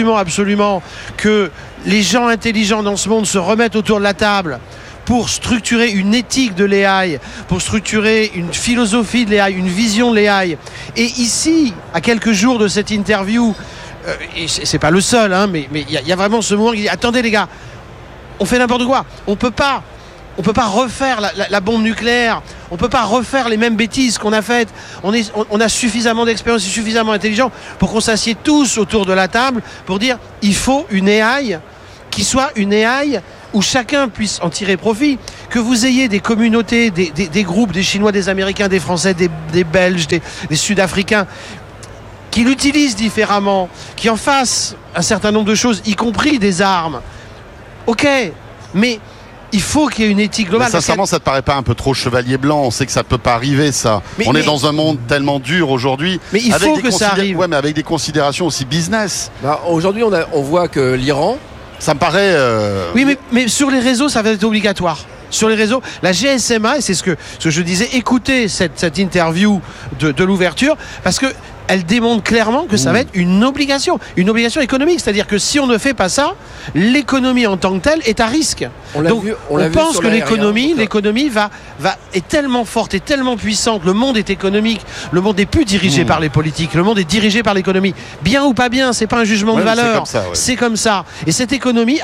Speaker 10: que les gens intelligents dans ce monde se remettent autour de la table pour structurer une éthique de l'AI, pour structurer une philosophie de l'AI, une vision de l'AI. Et ici, à quelques jours de cette interview, et c'est pas le seul, hein, mais il y a vraiment ce moment qui dit attendez les gars, on fait n'importe quoi, on peut pas refaire la bombe nucléaire, on peut pas refaire les mêmes bêtises qu'on a faites. On a suffisamment d'expérience et suffisamment intelligent pour qu'on s'assied tous autour de la table pour dire il faut une AI qui soit une AI où chacun puisse en tirer profit, que vous ayez des communautés, des groupes, des Chinois, des Américains, des Français, des Belges, des Sud-Africains, qui l'utilisent différemment, qui en fassent un certain nombre de choses, y compris des armes. Ok, mais il faut qu'il y ait une éthique globale.
Speaker 8: Mais sincèrement, ça te paraît pas un peu trop chevalier blanc? On sait que ça peut pas arriver, ça. On est dans un monde tellement dur aujourd'hui.
Speaker 10: Mais il faut que ça arrive.
Speaker 8: Ouais, mais avec des considérations aussi business.
Speaker 9: Aujourd'hui, on voit que l'Iran...
Speaker 8: Ça me paraît...
Speaker 10: Oui, mais sur les réseaux, ça va être obligatoire. Sur les réseaux, la GSMA, et c'est ce que je disais, écoutez cette interview de l'ouverture, parce que elle démontre clairement que ça va être une obligation économique. C'est-à-dire que si on ne fait pas ça, l'économie en tant que telle est à risque. Donc on pense que l'économie est tellement forte et tellement puissante. Le monde est économique. Le monde n'est plus dirigé par les politiques. Le monde est dirigé par l'économie. Bien ou pas bien, c'est pas un jugement de valeur. C'est comme ça. Et cette économie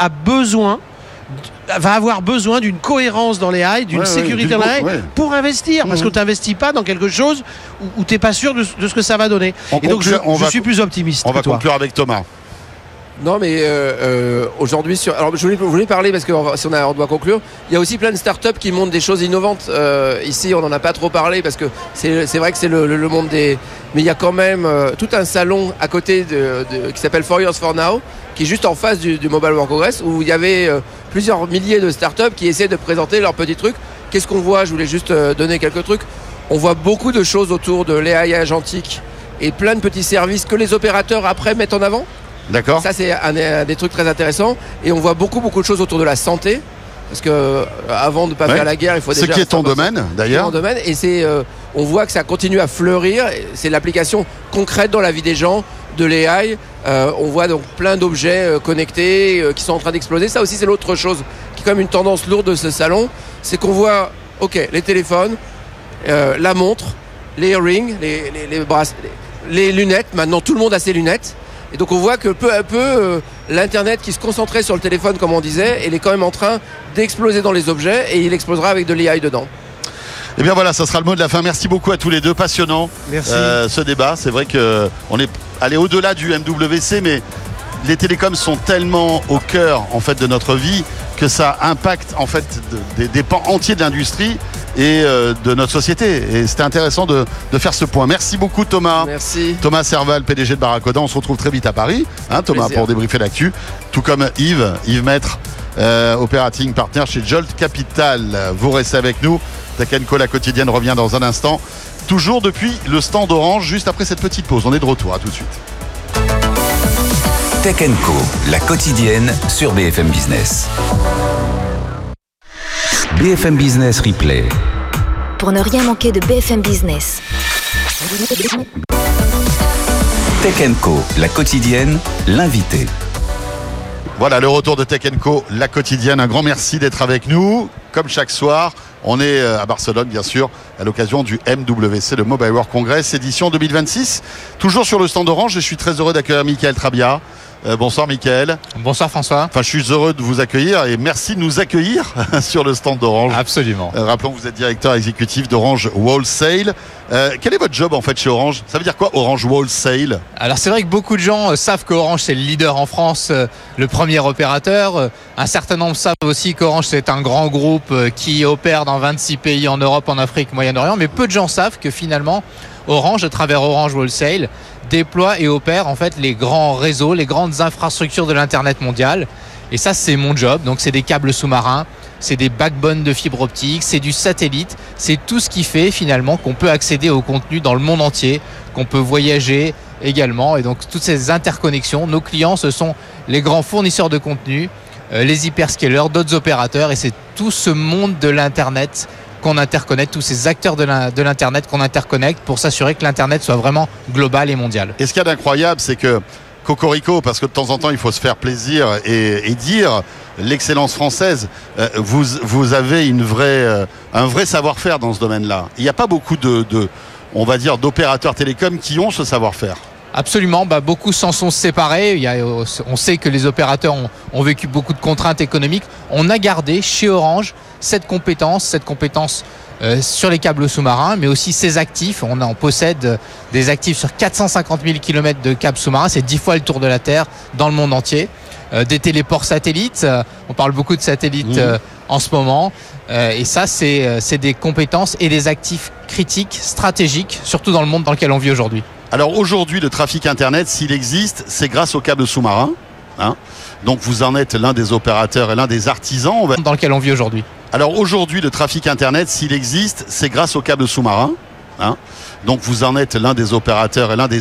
Speaker 10: va avoir besoin d'une cohérence dans les AI, d'une sécurité dans les AI pour investir, parce que tu n'investis pas dans quelque chose où tu n'es pas sûr de ce que ça va donner. Et donc je suis plus optimiste.
Speaker 8: On va conclure avec Thomas.
Speaker 9: Non, mais aujourd'hui, alors je voulais parler parce que si on doit conclure, il y a aussi plein de startups qui montent des choses innovantes. Ici, on n'en a pas trop parlé parce que c'est vrai que c'est le monde des. Mais il y a quand même tout un salon à côté qui s'appelle 4 Years for Now, qui est juste en face du Mobile World Congress, où il y avait plusieurs milliers de startups qui essaient de présenter leurs petits trucs. Qu'est-ce qu'on voit? Je voulais juste donner quelques trucs. On voit beaucoup de choses autour de l'AI agentique et plein de petits services que les opérateurs après mettent en avant.
Speaker 8: D'accord.
Speaker 9: Ça, c'est un des trucs très intéressants. Et on voit beaucoup de choses autour de la santé. Parce que avant de ne pas faire la guerre, il faut déjà...
Speaker 8: Ce qui est ton domaine, d'ailleurs.
Speaker 9: Et on voit que ça continue à fleurir. C'est l'application concrète dans la vie des gens de l'AI. On voit donc plein d'objets connectés qui sont en train d'exploser. Ça aussi, c'est l'autre chose qui est quand même une tendance lourde de ce salon. C'est qu'on voit, les téléphones, la montre, les earrings, les lunettes. Maintenant, tout le monde a ses lunettes. Et donc on voit que peu à peu, l'Internet qui se concentrait sur le téléphone, comme on disait, il est quand même en train d'exploser dans les objets et il explosera avec de l'AI dedans.
Speaker 8: Et bien voilà, ça sera le mot de la fin. Merci beaucoup à tous les deux, passionnant.
Speaker 10: Merci.
Speaker 8: Ce débat. C'est vrai qu'on est allé au-delà du MWC, mais les télécoms sont tellement au cœur en fait de notre vie que ça impacte en fait des pans entiers de l'industrie et de notre société. Et c'était intéressant de faire ce point. Merci beaucoup Thomas.
Speaker 9: Merci.
Speaker 8: Thomas Serval, PDG de Barracoda. On se retrouve très vite à Paris, Thomas,
Speaker 9: plaisir.
Speaker 8: pour débriefer l'actu. Tout comme Yves Maître, operating partner chez Jolt Capital. Vous restez avec nous. Tech & Co, la quotidienne, revient dans un instant. Toujours depuis le stand Orange, juste après cette petite pause. On est de retour, à tout de suite.
Speaker 6: Tech & Co, la quotidienne sur BFM Business. BFM Business Replay.
Speaker 7: Pour ne rien manquer de BFM Business.
Speaker 6: Tech & Co, la quotidienne, l'invité.
Speaker 8: Voilà, le retour de Tech & Co, la quotidienne. Un grand merci d'être avec nous. Comme chaque soir, on est à Barcelone, bien sûr, à l'occasion du MWC, le Mobile World Congress, édition 2026. Toujours sur le stand Orange, et je suis très heureux d'accueillir Michael Trabia. Bonsoir Michael.
Speaker 11: Bonsoir François.
Speaker 8: Enfin, je suis heureux de vous accueillir et merci de nous accueillir sur le stand d'Orange.
Speaker 11: Absolument.
Speaker 8: Rappelons que vous êtes directeur exécutif d'Orange Wholesale. Quel est votre job en fait chez Orange? Ça veut dire quoi Orange Wholesale?
Speaker 11: Alors c'est vrai que beaucoup de gens savent qu'Orange c'est le leader en France, le premier opérateur. Un certain nombre savent aussi qu'Orange c'est un grand groupe qui opère dans 26 pays en Europe, en Afrique, Moyen-Orient. Mais peu de gens savent que finalement Orange, à travers Orange Wholesale, déploie et opère en fait les grands réseaux, les grandes infrastructures de l'Internet mondial. Et ça, c'est mon job. Donc, c'est des câbles sous-marins, c'est des backbones de fibre optique, c'est du satellite. C'est tout ce qui fait finalement qu'on peut accéder au contenu dans le monde entier, qu'on peut voyager également. Et donc, toutes ces interconnexions, nos clients, ce sont les grands fournisseurs de contenu, les hyperscalers, d'autres opérateurs. Et c'est tout ce monde de l'Internet qu'on interconnecte, tous ces acteurs de l'Internet qu'on interconnecte pour s'assurer que l'Internet soit vraiment global et mondial.
Speaker 8: Et ce qu'il y a d'incroyable, c'est que Cocorico, parce que de temps en temps il faut se faire plaisir et dire l'excellence française, vous avez un vrai savoir-faire dans ce domaine-là. Il n'y a pas beaucoup on va dire, d'opérateurs télécoms qui ont ce savoir-faire.
Speaker 11: Absolument, beaucoup s'en sont séparés. On sait que les opérateurs ont vécu beaucoup de contraintes économiques. On a gardé chez Orange cette compétence sur les câbles sous-marins, mais aussi ces actifs. On possède des actifs sur 450 000 km de câbles sous-marins, c'est 10 fois le tour de la Terre dans le monde entier. Des téléports satellites, on parle beaucoup de satellites en ce moment. Et ça, c'est des compétences et des actifs critiques, stratégiques, surtout dans le monde dans lequel on vit aujourd'hui.
Speaker 8: Alors aujourd'hui, le trafic Internet, s'il existe, c'est grâce aux câbles sous-marins. Donc vous en êtes l'un des opérateurs et l'un des artisans.
Speaker 11: Dans lequel on vit aujourd'hui.
Speaker 8: Alors aujourd'hui, le trafic Internet, s'il existe, c'est grâce aux câbles sous-marins. Donc vous en êtes l'un des opérateurs et l'un des